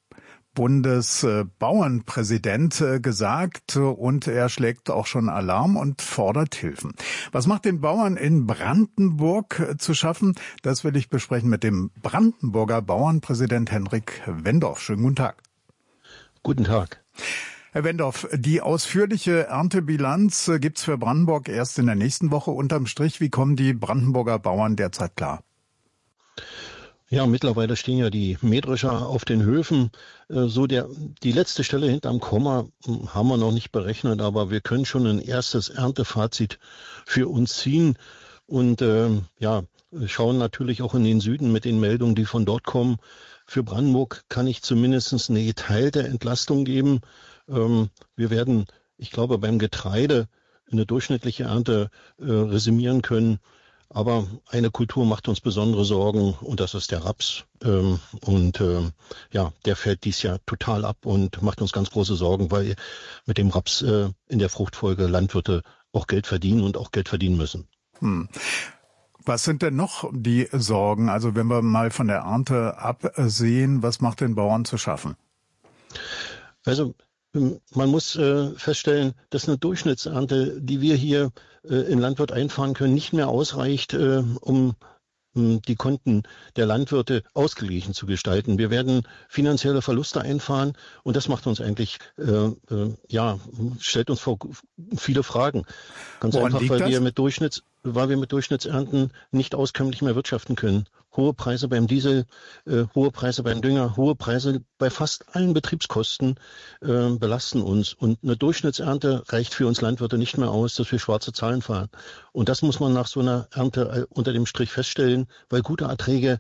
Bundesbauernpräsident gesagt und er schlägt auch schon Alarm und fordert Hilfen. Was macht den Bauern in Brandenburg zu schaffen? Das will ich besprechen mit dem Brandenburger Bauernpräsident Henrik Wendorf. Schönen guten Tag. Guten Tag. Herr Wendorf, die ausführliche Erntebilanz gibt's für Brandenburg erst in der nächsten Woche. Unterm Strich, wie kommen die Brandenburger Bauern derzeit klar? Ja, mittlerweile stehen ja die Mähdrescher auf den Höfen. So der, die letzte Stelle hinterm Komma haben wir noch nicht berechnet, aber wir können schon ein erstes Erntefazit für uns ziehen und äh, ja, schauen natürlich auch in den Süden mit den Meldungen, die von dort kommen. Für Brandenburg kann ich zumindest eine geteilte Entlastung geben. Ähm, wir werden, ich glaube, beim Getreide eine durchschnittliche Ernte äh, resümieren können. Aber eine Kultur macht uns besondere Sorgen und das ist der Raps. Ähm, und ähm, ja, der fällt dies Jahr total ab und macht uns ganz große Sorgen, weil mit dem Raps äh, in der Fruchtfolge Landwirte auch Geld verdienen und auch Geld verdienen müssen. Hm. Was sind denn noch die Sorgen? Also wenn wir mal von der Ernte absehen, was macht den Bauern zu schaffen? Also man muss äh, feststellen, dass eine Durchschnittsernte, die wir hier äh, im Landwirt einfahren können, nicht mehr ausreicht, äh, um um die Konten der Landwirte ausgeglichen zu gestalten. Wir werden finanzielle Verluste einfahren und das macht uns eigentlich, äh, äh, ja, stellt uns vor viele Fragen. Ganz Woran einfach, weil liegt wir das? mit Durchschnitts, weil wir mit Durchschnittsernten nicht auskömmlich mehr wirtschaften können. Hohe Preise beim Diesel, äh, hohe Preise beim Dünger, hohe Preise bei fast allen Betriebskosten äh, belasten uns. Und eine Durchschnittsernte reicht für uns Landwirte nicht mehr aus, dass wir schwarze Zahlen fahren. Und das muss man nach so einer Ernte unter dem Strich feststellen, weil gute Erträge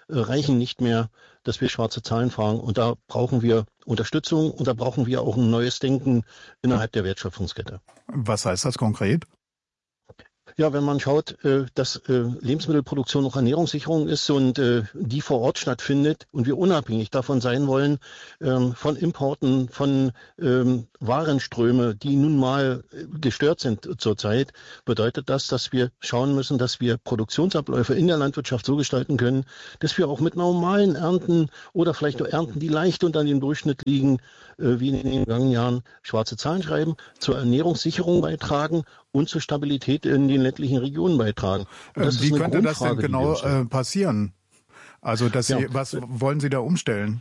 äh, reichen nicht mehr, dass wir schwarze Zahlen fahren. Und da brauchen wir Unterstützung und da brauchen wir auch ein neues Denken innerhalb der Wertschöpfungskette. Was heißt das konkret? Ja, wenn man schaut, dass Lebensmittelproduktion auch Ernährungssicherung ist und die vor Ort stattfindet und wir unabhängig davon sein wollen, von Importen, von Warenströme, die nun mal gestört sind zurzeit, bedeutet das, dass wir schauen müssen, dass wir Produktionsabläufe in der Landwirtschaft so gestalten können, dass wir auch mit normalen Ernten oder vielleicht auch Ernten, die leicht unter dem Durchschnitt liegen, wie in den vergangenen Jahren, schwarze Zahlen schreiben, zur Ernährungssicherung beitragen und zur Stabilität in den ländlichen Regionen beitragen. Wie könnte das denn genau äh, passieren? Also, dass Sie, ja. was wollen Sie da umstellen?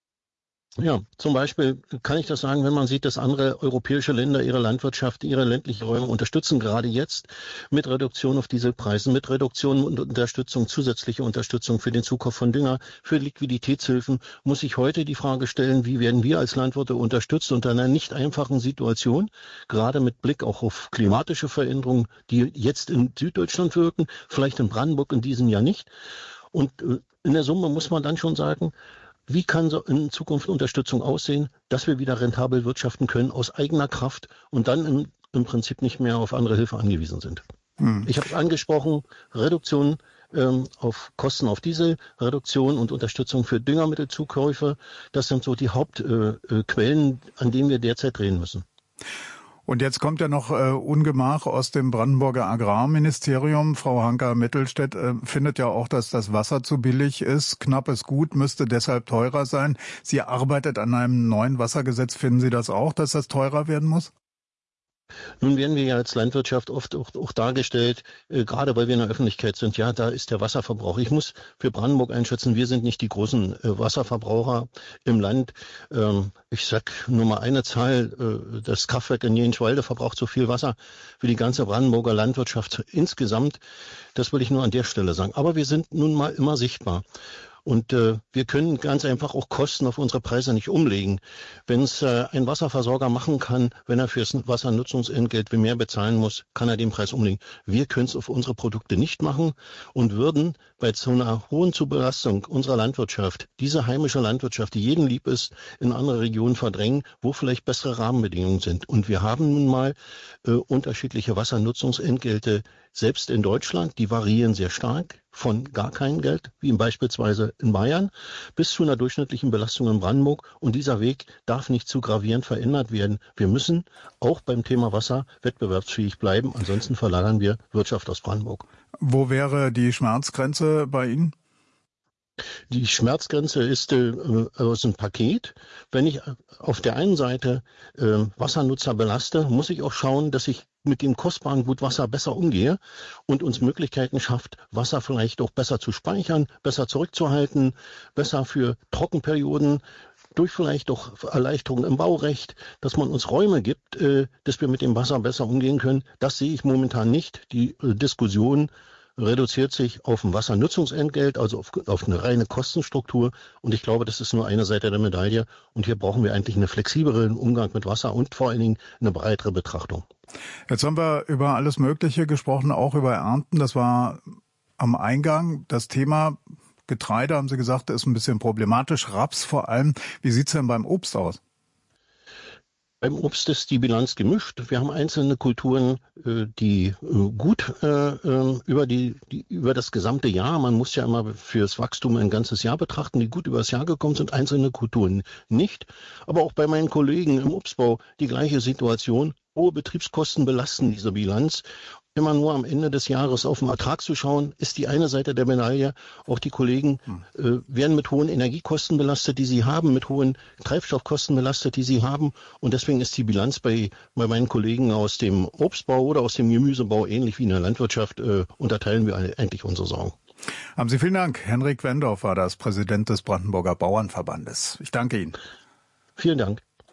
Ja, zum Beispiel kann ich das sagen, wenn man sieht, dass andere europäische Länder ihre Landwirtschaft, ihre ländlichen Räume unterstützen, gerade jetzt mit Reduktion auf Dieselpreisen, mit Reduktion und Unterstützung, zusätzliche Unterstützung für den Zukauf von Dünger, für Liquiditätshilfen, muss ich heute die Frage stellen, wie werden wir als Landwirte unterstützt unter einer nicht einfachen Situation, gerade mit Blick auch auf klimatische Veränderungen, die jetzt in Süddeutschland wirken, vielleicht in Brandenburg in diesem Jahr nicht. Und in der Summe muss man dann schon sagen, wie kann so in Zukunft Unterstützung aussehen, dass wir wieder rentabel wirtschaften können aus eigener Kraft und dann im, im Prinzip nicht mehr auf andere Hilfe angewiesen sind? Hm. Ich habe es angesprochen, Reduktion ähm, auf Kosten auf Diesel, Reduktion und Unterstützung für Düngermittelzukäufe, das sind so die Hauptquellen, äh, an denen wir derzeit drehen müssen. Und jetzt kommt ja noch äh, Ungemach aus dem Brandenburger Agrarministerium. Frau Hanka-Mittelstädt äh, findet ja auch, dass das Wasser zu billig ist. Knappes Gut müsste deshalb teurer sein. Sie arbeitet an einem neuen Wassergesetz. Finden Sie das auch, dass das teurer werden muss? Nun werden wir ja als Landwirtschaft oft auch, auch dargestellt, äh, gerade weil wir in der Öffentlichkeit sind, ja, da ist der Wasserverbrauch. Ich muss für Brandenburg einschätzen, wir sind nicht die großen äh, Wasserverbraucher im Land. Ähm, ich sag nur mal eine Zahl, äh, das Kraftwerk in Jenschwalde verbraucht so viel Wasser wie die ganze Brandenburger Landwirtschaft insgesamt. Das will ich nur an der Stelle sagen. Aber wir sind nun mal immer sichtbar. Und äh, wir können ganz einfach auch Kosten auf unsere Preise nicht umlegen. Wenn es äh, ein Wasserversorger machen kann, wenn er fürs Wassernutzungsentgelt mehr bezahlen muss, kann er den Preis umlegen. Wir können es auf unsere Produkte nicht machen und würden bei so einer hohen Zubelastung unserer Landwirtschaft, diese heimische Landwirtschaft, die jedem lieb ist, in andere Regionen verdrängen, wo vielleicht bessere Rahmenbedingungen sind. Und wir haben nun mal äh, unterschiedliche Wassernutzungsentgelte, selbst in Deutschland, die variieren sehr stark von gar kein Geld, wie beispielsweise in Bayern, bis zu einer durchschnittlichen Belastung in Brandenburg. Und dieser Weg darf nicht zu gravierend verändert werden. Wir müssen auch beim Thema Wasser wettbewerbsfähig bleiben. Ansonsten verlagern wir Wirtschaft aus Brandenburg. Wo wäre die Schmerzgrenze bei Ihnen? Die Schmerzgrenze ist äh, aus einem Paket. Wenn ich auf der einen Seite äh, Wassernutzer belaste, muss ich auch schauen, dass ich mit dem kostbaren Gut Wasser besser umgehe und uns Möglichkeiten schafft, Wasser vielleicht auch besser zu speichern, besser zurückzuhalten, besser für Trockenperioden, durch vielleicht auch Erleichterungen im Baurecht, dass man uns Räume gibt, äh, dass wir mit dem Wasser besser umgehen können. Das sehe ich momentan nicht. Die äh, Diskussion reduziert sich auf ein Wassernutzungsentgelt, also auf, auf eine reine Kostenstruktur. Und ich glaube, das ist nur eine Seite der Medaille. Und hier brauchen wir eigentlich einen flexibleren Umgang mit Wasser und vor allen Dingen eine breitere Betrachtung. Jetzt haben wir über alles Mögliche gesprochen, auch über Ernten. Das war am Eingang. Das Thema Getreide, haben Sie gesagt, ist ein bisschen problematisch. Raps vor allem. Wie sieht's denn beim Obst aus? Beim Obst ist die Bilanz gemischt. Wir haben einzelne Kulturen, die gut über die, die über das gesamte Jahr, man muss ja immer fürs Wachstum ein ganzes Jahr betrachten, die gut übers Jahr gekommen sind, einzelne Kulturen nicht. Aber auch bei meinen Kollegen im Obstbau die gleiche Situation. Hohe Betriebskosten belasten diese Bilanz. Immer nur am Ende des Jahres auf den Ertrag zu schauen, ist die eine Seite der Medaille. Auch die Kollegen äh, werden mit hohen Energiekosten belastet, die sie haben, mit hohen Treibstoffkosten belastet, die sie haben. Und deswegen ist die Bilanz bei, bei meinen Kollegen aus dem Obstbau oder aus dem Gemüsebau ähnlich wie in der Landwirtschaft. Äh, unterteilen wir eigentlich unsere Sorgen. Haben Sie vielen Dank. Henrik Wendorf war das, Präsident des Brandenburger Bauernverbandes. Ich danke Ihnen. Vielen Dank.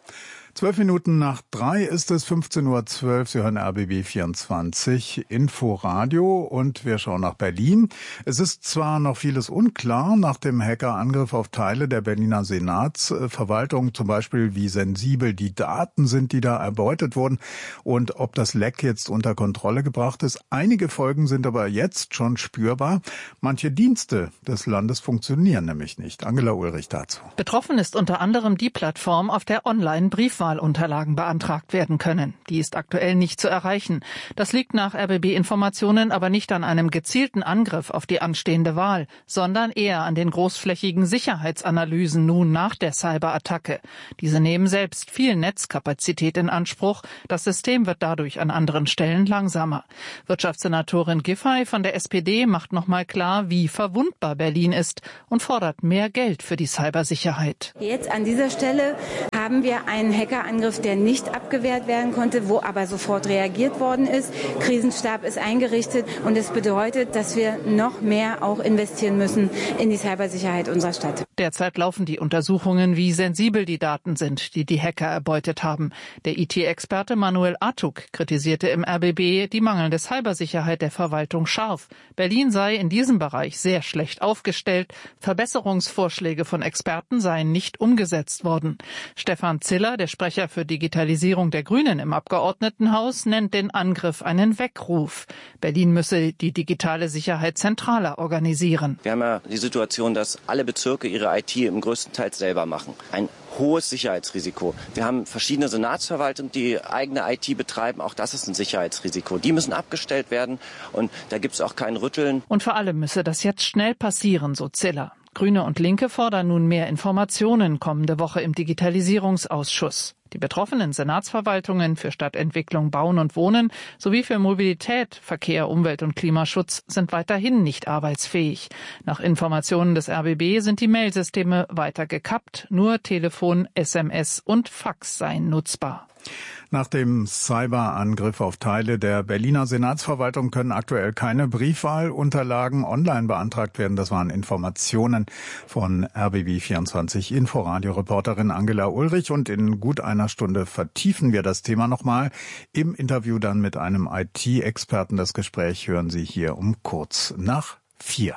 Zwölf Minuten nach drei ist es, fünfzehn Uhr zwölf. Sie hören R B B vierundzwanzig Inforadio und wir schauen nach Berlin. Es ist zwar noch vieles unklar nach dem Hackerangriff auf Teile der Berliner Senatsverwaltung, zum Beispiel wie sensibel die Daten sind, die da erbeutet wurden und ob das Leck jetzt unter Kontrolle gebracht ist. Einige Folgen sind aber jetzt schon spürbar. Manche Dienste des Landes funktionieren nämlich nicht. Angela Ulrich dazu. Betroffen ist unter anderem die Plattform, auf der Online-Briefwahlunterlagen beantragt werden können. Die ist aktuell nicht zu erreichen. Das liegt nach R B B-Informationen aber nicht an einem gezielten Angriff auf die anstehende Wahl, sondern eher an den großflächigen Sicherheitsanalysen nun nach der Cyberattacke. Diese nehmen selbst viel Netzkapazität in Anspruch. Das System wird dadurch an anderen Stellen langsamer. Wirtschaftssenatorin Giffey von der S P D macht nochmal klar, wie verwundbar Berlin ist und fordert mehr Geld für die Cybersicherheit. Jetzt an dieser Stelle haben wir einen Hackerangriff, der nicht abgewehrt werden konnte, wo aber sofort reagiert worden ist. Krisenstab ist eingerichtet und es bedeutet, dass wir noch mehr auch investieren müssen in die Cybersicherheit unserer Stadt. Derzeit laufen die Untersuchungen, wie sensibel die Daten sind, die die Hacker erbeutet haben. Der I T-Experte Manuel Artuk kritisierte im R B B die mangelnde Cybersicherheit der Verwaltung scharf. Berlin sei in diesem Bereich sehr schlecht aufgestellt. Verbesserungsvorschläge von Experten seien nicht umgesetzt worden. Stefan Ziller, der Sprecher für Digitalisierung der Grünen im Abgeordnetenhaus, nennt den Angriff einen Weckruf. Berlin müsse die digitale Sicherheit zentraler organisieren. Wir haben ja die Situation, dass alle Bezirke ihre I T im größten Teil selber machen. Ein hohes Sicherheitsrisiko. Wir haben verschiedene Senatsverwaltungen, die eigene I T betreiben. Auch das ist ein Sicherheitsrisiko. Die müssen abgestellt werden und da gibt es auch kein Rütteln. Und vor allem müsse das jetzt schnell passieren, so Ziller. Grüne und Linke fordern nun mehr Informationen kommende Woche im Digitalisierungsausschuss. Die betroffenen Senatsverwaltungen für Stadtentwicklung, Bauen und Wohnen sowie für Mobilität, Verkehr, Umwelt und Klimaschutz sind weiterhin nicht arbeitsfähig. Nach Informationen des R B B sind die Mailsysteme weiter gekappt. Nur Telefon, S M S und Fax seien nutzbar. Nach dem Cyberangriff auf Teile der Berliner Senatsverwaltung können aktuell keine Briefwahlunterlagen online beantragt werden. Das waren Informationen von R B B vierundzwanzig Inforadio-Reporterin Angela Ulrich. Und in gut einer Stunde vertiefen wir das Thema nochmal. Im Interview dann mit einem I T-Experten. Das Gespräch hören Sie hier um kurz nach vier.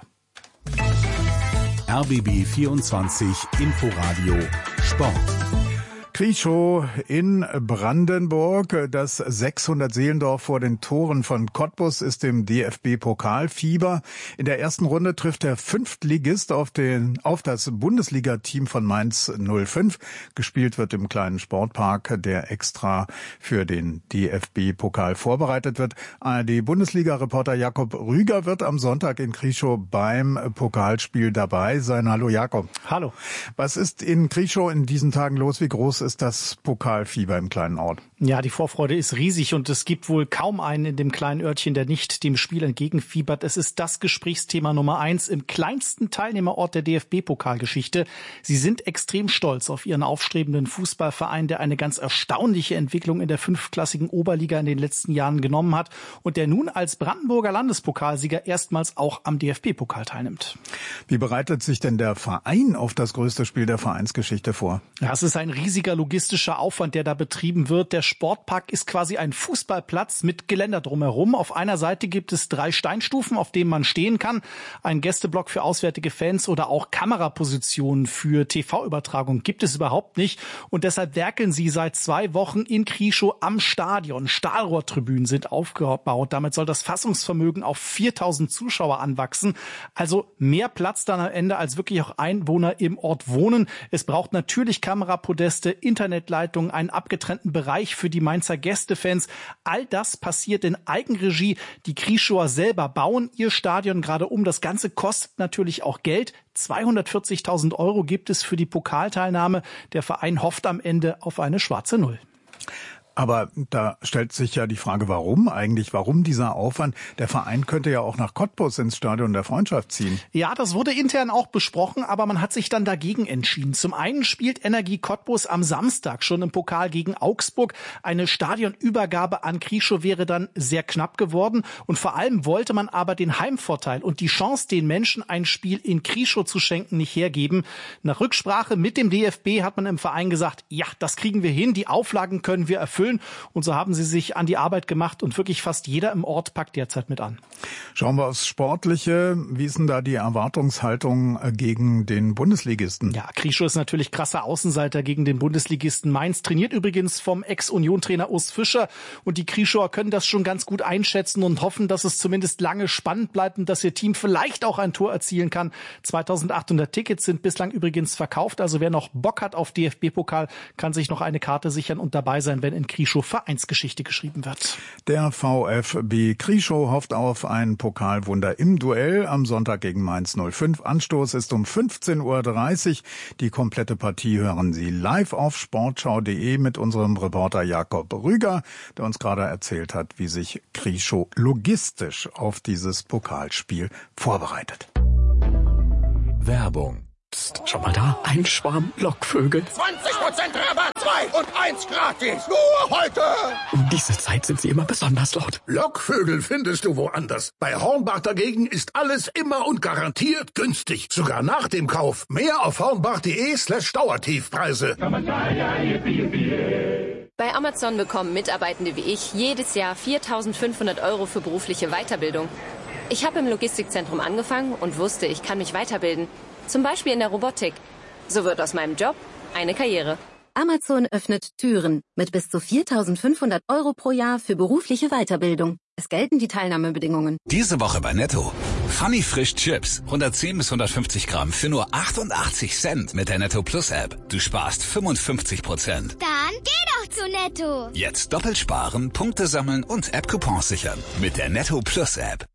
R B B vierundzwanzig Inforadio Sport. Krieschow in Brandenburg. Das sechshundert Seelendorf vor den Toren von Cottbus ist im D F B-Pokalfieber. In der ersten Runde trifft der Fünftligist auf, den, auf das Bundesliga-Team von Mainz null fünf. Gespielt wird im kleinen Sportpark, der extra für den D F B-Pokal vorbereitet wird. A R D-Bundesliga-Reporter Jakob Rüger wird am Sonntag in Krieschow beim Pokalspiel dabei sein. Hallo Jakob. Hallo. Was ist in Krieschow in diesen Tagen los? Wie groß ist das Pokalfieber im kleinen Ort? Ja, die Vorfreude ist riesig und es gibt wohl kaum einen in dem kleinen Örtchen, der nicht dem Spiel entgegenfiebert. Es ist das Gesprächsthema Nummer eins im kleinsten Teilnehmerort der D F B-Pokalgeschichte. Sie sind extrem stolz auf ihren aufstrebenden Fußballverein, der eine ganz erstaunliche Entwicklung in der fünfklassigen Oberliga in den letzten Jahren genommen hat und der nun als Brandenburger Landespokalsieger erstmals auch am D F B-Pokal teilnimmt. Wie bereitet sich denn der Verein auf das größte Spiel der Vereinsgeschichte vor? Ja, es ist ein riesiger logistischer Aufwand, der da betrieben wird. Der Sportpark ist quasi ein Fußballplatz mit Geländer drumherum. Auf einer Seite gibt es drei Steinstufen, auf denen man stehen kann. Ein Gästeblock für auswärtige Fans oder auch Kamerapositionen für T V-Übertragung gibt es überhaupt nicht. Und deshalb werkeln sie seit zwei Wochen in Krieschow am Stadion. Stahlrohrtribünen sind aufgebaut. Damit soll das Fassungsvermögen auf viertausend Zuschauer anwachsen. Also mehr Platz dann am Ende, als wirklich auch Einwohner im Ort wohnen. Es braucht natürlich Kamerapodeste, Internetleitungen, einen abgetrennten Bereich für die Mainzer Gästefans. All das passiert in Eigenregie. Die Krieschower selber bauen ihr Stadion gerade um. Das Ganze kostet natürlich auch Geld. zweihundertvierzigtausend Euro gibt es für die Pokalteilnahme. Der Verein hofft am Ende auf eine schwarze Null. Aber da stellt sich ja die Frage, warum eigentlich? Warum dieser Aufwand? Der Verein könnte ja auch nach Cottbus ins Stadion der Freundschaft ziehen. Ja, das wurde intern auch besprochen, aber man hat sich dann dagegen entschieden. Zum einen spielt Energie Cottbus am Samstag schon im Pokal gegen Augsburg. Eine Stadionübergabe an Krieschow wäre dann sehr knapp geworden. Und vor allem wollte man aber den Heimvorteil und die Chance, den Menschen ein Spiel in Krieschow zu schenken, nicht hergeben. Nach Rücksprache mit dem D F B hat man im Verein gesagt, ja, das kriegen wir hin, die Auflagen können wir erfüllen. Und so haben sie sich an die Arbeit gemacht und wirklich fast jeder im Ort packt derzeit mit an. Schauen wir aufs Sportliche. Wie ist denn da die Erwartungshaltung gegen den Bundesligisten? Ja, Krieschow ist natürlich krasser Außenseiter gegen den Bundesligisten Mainz. Trainiert übrigens vom Ex-Union-Trainer Urs Fischer. Und die Krieschower können das schon ganz gut einschätzen und hoffen, dass es zumindest lange spannend bleibt und dass ihr Team vielleicht auch ein Tor erzielen kann. zweitausendachthundert Tickets sind bislang übrigens verkauft. Also wer noch Bock hat auf D F B-Pokal, kann sich noch eine Karte sichern und dabei sein, wenn in Krieschow Vereinsgeschichte geschrieben wird. Der VfB Krieschow hofft auf ein Pokalwunder im Duell am Sonntag gegen Mainz null fünf. Anstoß ist um fünfzehn Uhr dreißig. Die komplette Partie hören Sie live auf sportschau punkt de mit unserem Reporter Jakob Rüger, der uns gerade erzählt hat, wie sich Krieschow logistisch auf dieses Pokalspiel vorbereitet. Werbung. Psst, schon mal da? Ein Schwarm Lockvögel. zwanzig Prozent Rabatt, zwei und eins gratis. Nur heute. Um diese Zeit sind sie immer besonders laut. Lockvögel findest du woanders. Bei Hornbach dagegen ist alles immer und garantiert günstig. Sogar nach dem Kauf. Mehr auf hornbach.de slash Dauertiefpreise. Bei Amazon bekommen Mitarbeitende wie ich jedes Jahr viertausendfünfhundert Euro für berufliche Weiterbildung. Ich habe im Logistikzentrum angefangen und wusste, ich kann mich weiterbilden. Zum Beispiel in der Robotik. So wird aus meinem Job eine Karriere. Amazon öffnet Türen mit bis zu viertausendfünfhundert Euro pro Jahr für berufliche Weiterbildung. Es gelten die Teilnahmebedingungen. Diese Woche bei Netto. Funny Frisch Chips. hundertzehn bis hundertfünfzig Gramm für nur achtundachtzig Cent mit der Netto Plus App. Du sparst fünfundfünfzig Prozent. Dann geh doch zu Netto. Jetzt doppelt sparen, Punkte sammeln und App-Coupons sichern. Mit der Netto Plus App.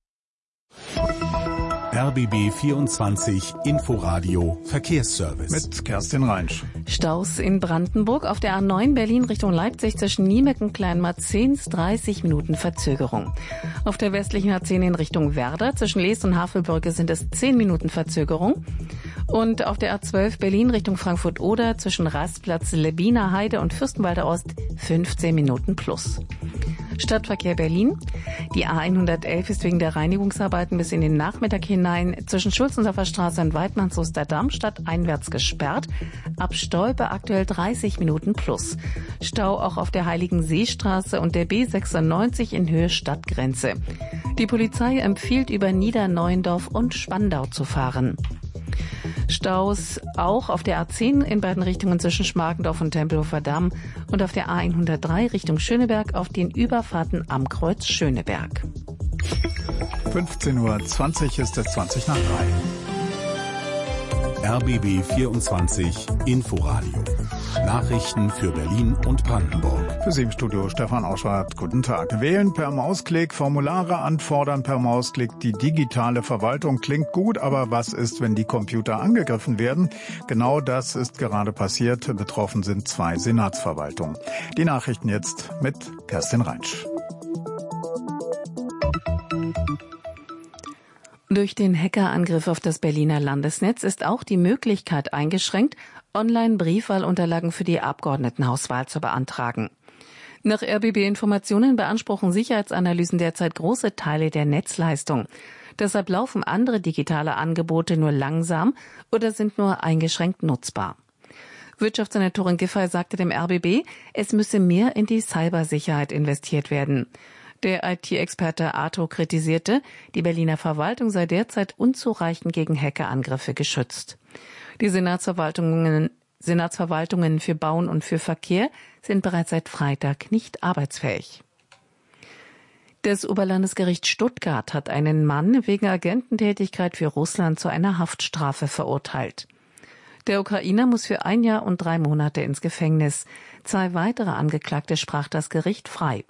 R B B vierundzwanzig Inforadio Verkehrsservice. Mit Kerstin Reinsch. Staus in Brandenburg auf der A neun Berlin Richtung Leipzig zwischen Niemeck und Kleinmarzens dreißig Minuten Verzögerung. Auf der westlichen A zehn in Richtung Werder zwischen Leest und Havelbrücke sind es zehn Minuten Verzögerung. Und auf der A zwölf Berlin Richtung Frankfurt-Oder zwischen Rastplatz Lebiner Heide und Fürstenwalder Ost fünfzehn Minuten plus. Stadtverkehr Berlin. Die A hundertelf ist wegen der Reinigungsarbeiten bis in den Nachmittag hinein zwischen Schulzendorfer Straße und Weidmannsoster Damm stadteinwärts gesperrt. Ab Stolpe aktuell dreißig Minuten plus. Stau auch auf der Heiligenseestraße und der B sechsundneunzig in Höhe Stadtgrenze. Die Polizei empfiehlt über Niederneuendorf und Spandau zu fahren. Staus auch auf der A zehn in beiden Richtungen zwischen Schmargendorf und Tempelhofer Damm und auf der A hundertdrei Richtung Schöneberg auf den Überfahrten am Kreuz Schöneberg. fünfzehn Uhr zwanzig ist es zwanzig nach drei. R B B vierundzwanzig Inforadio. Nachrichten für Berlin und Brandenburg. Für Sie im Studio Stefan Auschwart. Guten Tag. Wählen per Mausklick, Formulare anfordern per Mausklick. Die digitale Verwaltung klingt gut, aber was ist, wenn die Computer angegriffen werden? Genau das ist gerade passiert. Betroffen sind zwei Senatsverwaltungen. Die Nachrichten jetzt mit Kerstin Reinsch. Durch den Hackerangriff auf das Berliner Landesnetz ist auch die Möglichkeit eingeschränkt, Online-Briefwahlunterlagen für die Abgeordnetenhauswahl zu beantragen. Nach R B B-Informationen beanspruchen Sicherheitsanalysen derzeit große Teile der Netzleistung. Deshalb laufen andere digitale Angebote nur langsam oder sind nur eingeschränkt nutzbar. Wirtschaftssenatorin Giffey sagte dem R B B, es müsse mehr in die Cybersicherheit investiert werden. Der I T-Experte Arto kritisierte, die Berliner Verwaltung sei derzeit unzureichend gegen Hackerangriffe geschützt. Die Senatsverwaltungen, Senatsverwaltungen für Bauen und für Verkehr sind bereits seit Freitag nicht arbeitsfähig. Das Oberlandesgericht Stuttgart hat einen Mann wegen Agententätigkeit für Russland zu einer Haftstrafe verurteilt. Der Ukrainer muss für ein Jahr und drei Monate ins Gefängnis. Zwei weitere Angeklagte sprach das Gericht frei.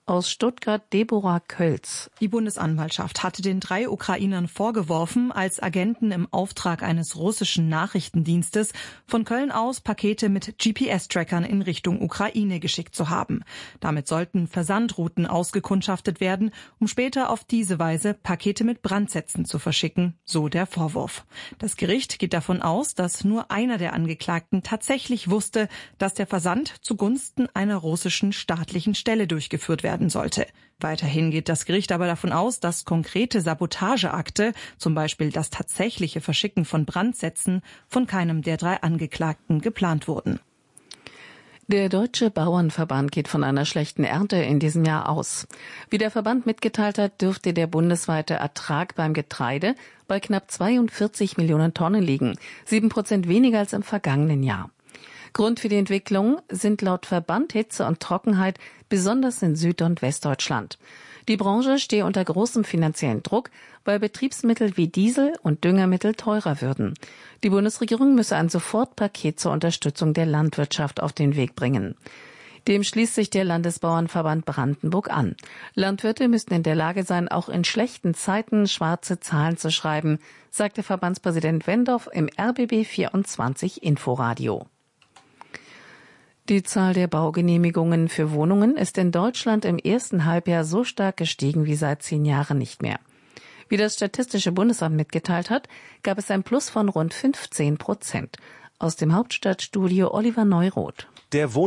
Aus Stuttgart Deborah Kölz. Die Bundesanwaltschaft hatte den drei Ukrainern vorgeworfen, als Agenten im Auftrag eines russischen Nachrichtendienstes von Köln aus Pakete mit G P S-Trackern in Richtung Ukraine geschickt zu haben. Damit sollten Versandrouten ausgekundschaftet werden, um später auf diese Weise Pakete mit Brandsätzen zu verschicken, so der Vorwurf. Das Gericht geht davon aus, dass nur einer der Angeklagten tatsächlich wusste, dass der Versand zugunsten einer russischen staatlichen Stelle durchgeführt werden sollte. Weiterhin geht das Gericht aber davon aus, dass konkrete Sabotageakte, zum Beispiel das tatsächliche Verschicken von Brandsätzen, von keinem der drei Angeklagten geplant wurden. Der Deutsche Bauernverband geht von einer schlechten Ernte in diesem Jahr aus. Wie der Verband mitgeteilt hat, dürfte der bundesweite Ertrag beim Getreide bei knapp zweiundvierzig Millionen Tonnen liegen, sieben Prozent weniger als im vergangenen Jahr. Grund für die Entwicklung sind laut Verband Hitze und Trockenheit, besonders in Süd- und Westdeutschland. Die Branche stehe unter großem finanziellen Druck, weil Betriebsmittel wie Diesel und Düngermittel teurer würden. Die Bundesregierung müsse ein Sofortpaket zur Unterstützung der Landwirtschaft auf den Weg bringen. Dem schließt sich der Landesbauernverband Brandenburg an. Landwirte müssten in der Lage sein, auch in schlechten Zeiten schwarze Zahlen zu schreiben, sagte Verbandspräsident Wendorf im R B B vierundzwanzig Inforadio. Die Zahl der Baugenehmigungen für Wohnungen ist in Deutschland im ersten Halbjahr so stark gestiegen wie seit zehn Jahren nicht mehr. Wie das Statistische Bundesamt mitgeteilt hat, gab es ein Plus von rund fünfzehn Prozent. Aus dem Hauptstadtstudio Oliver Neuroth. Der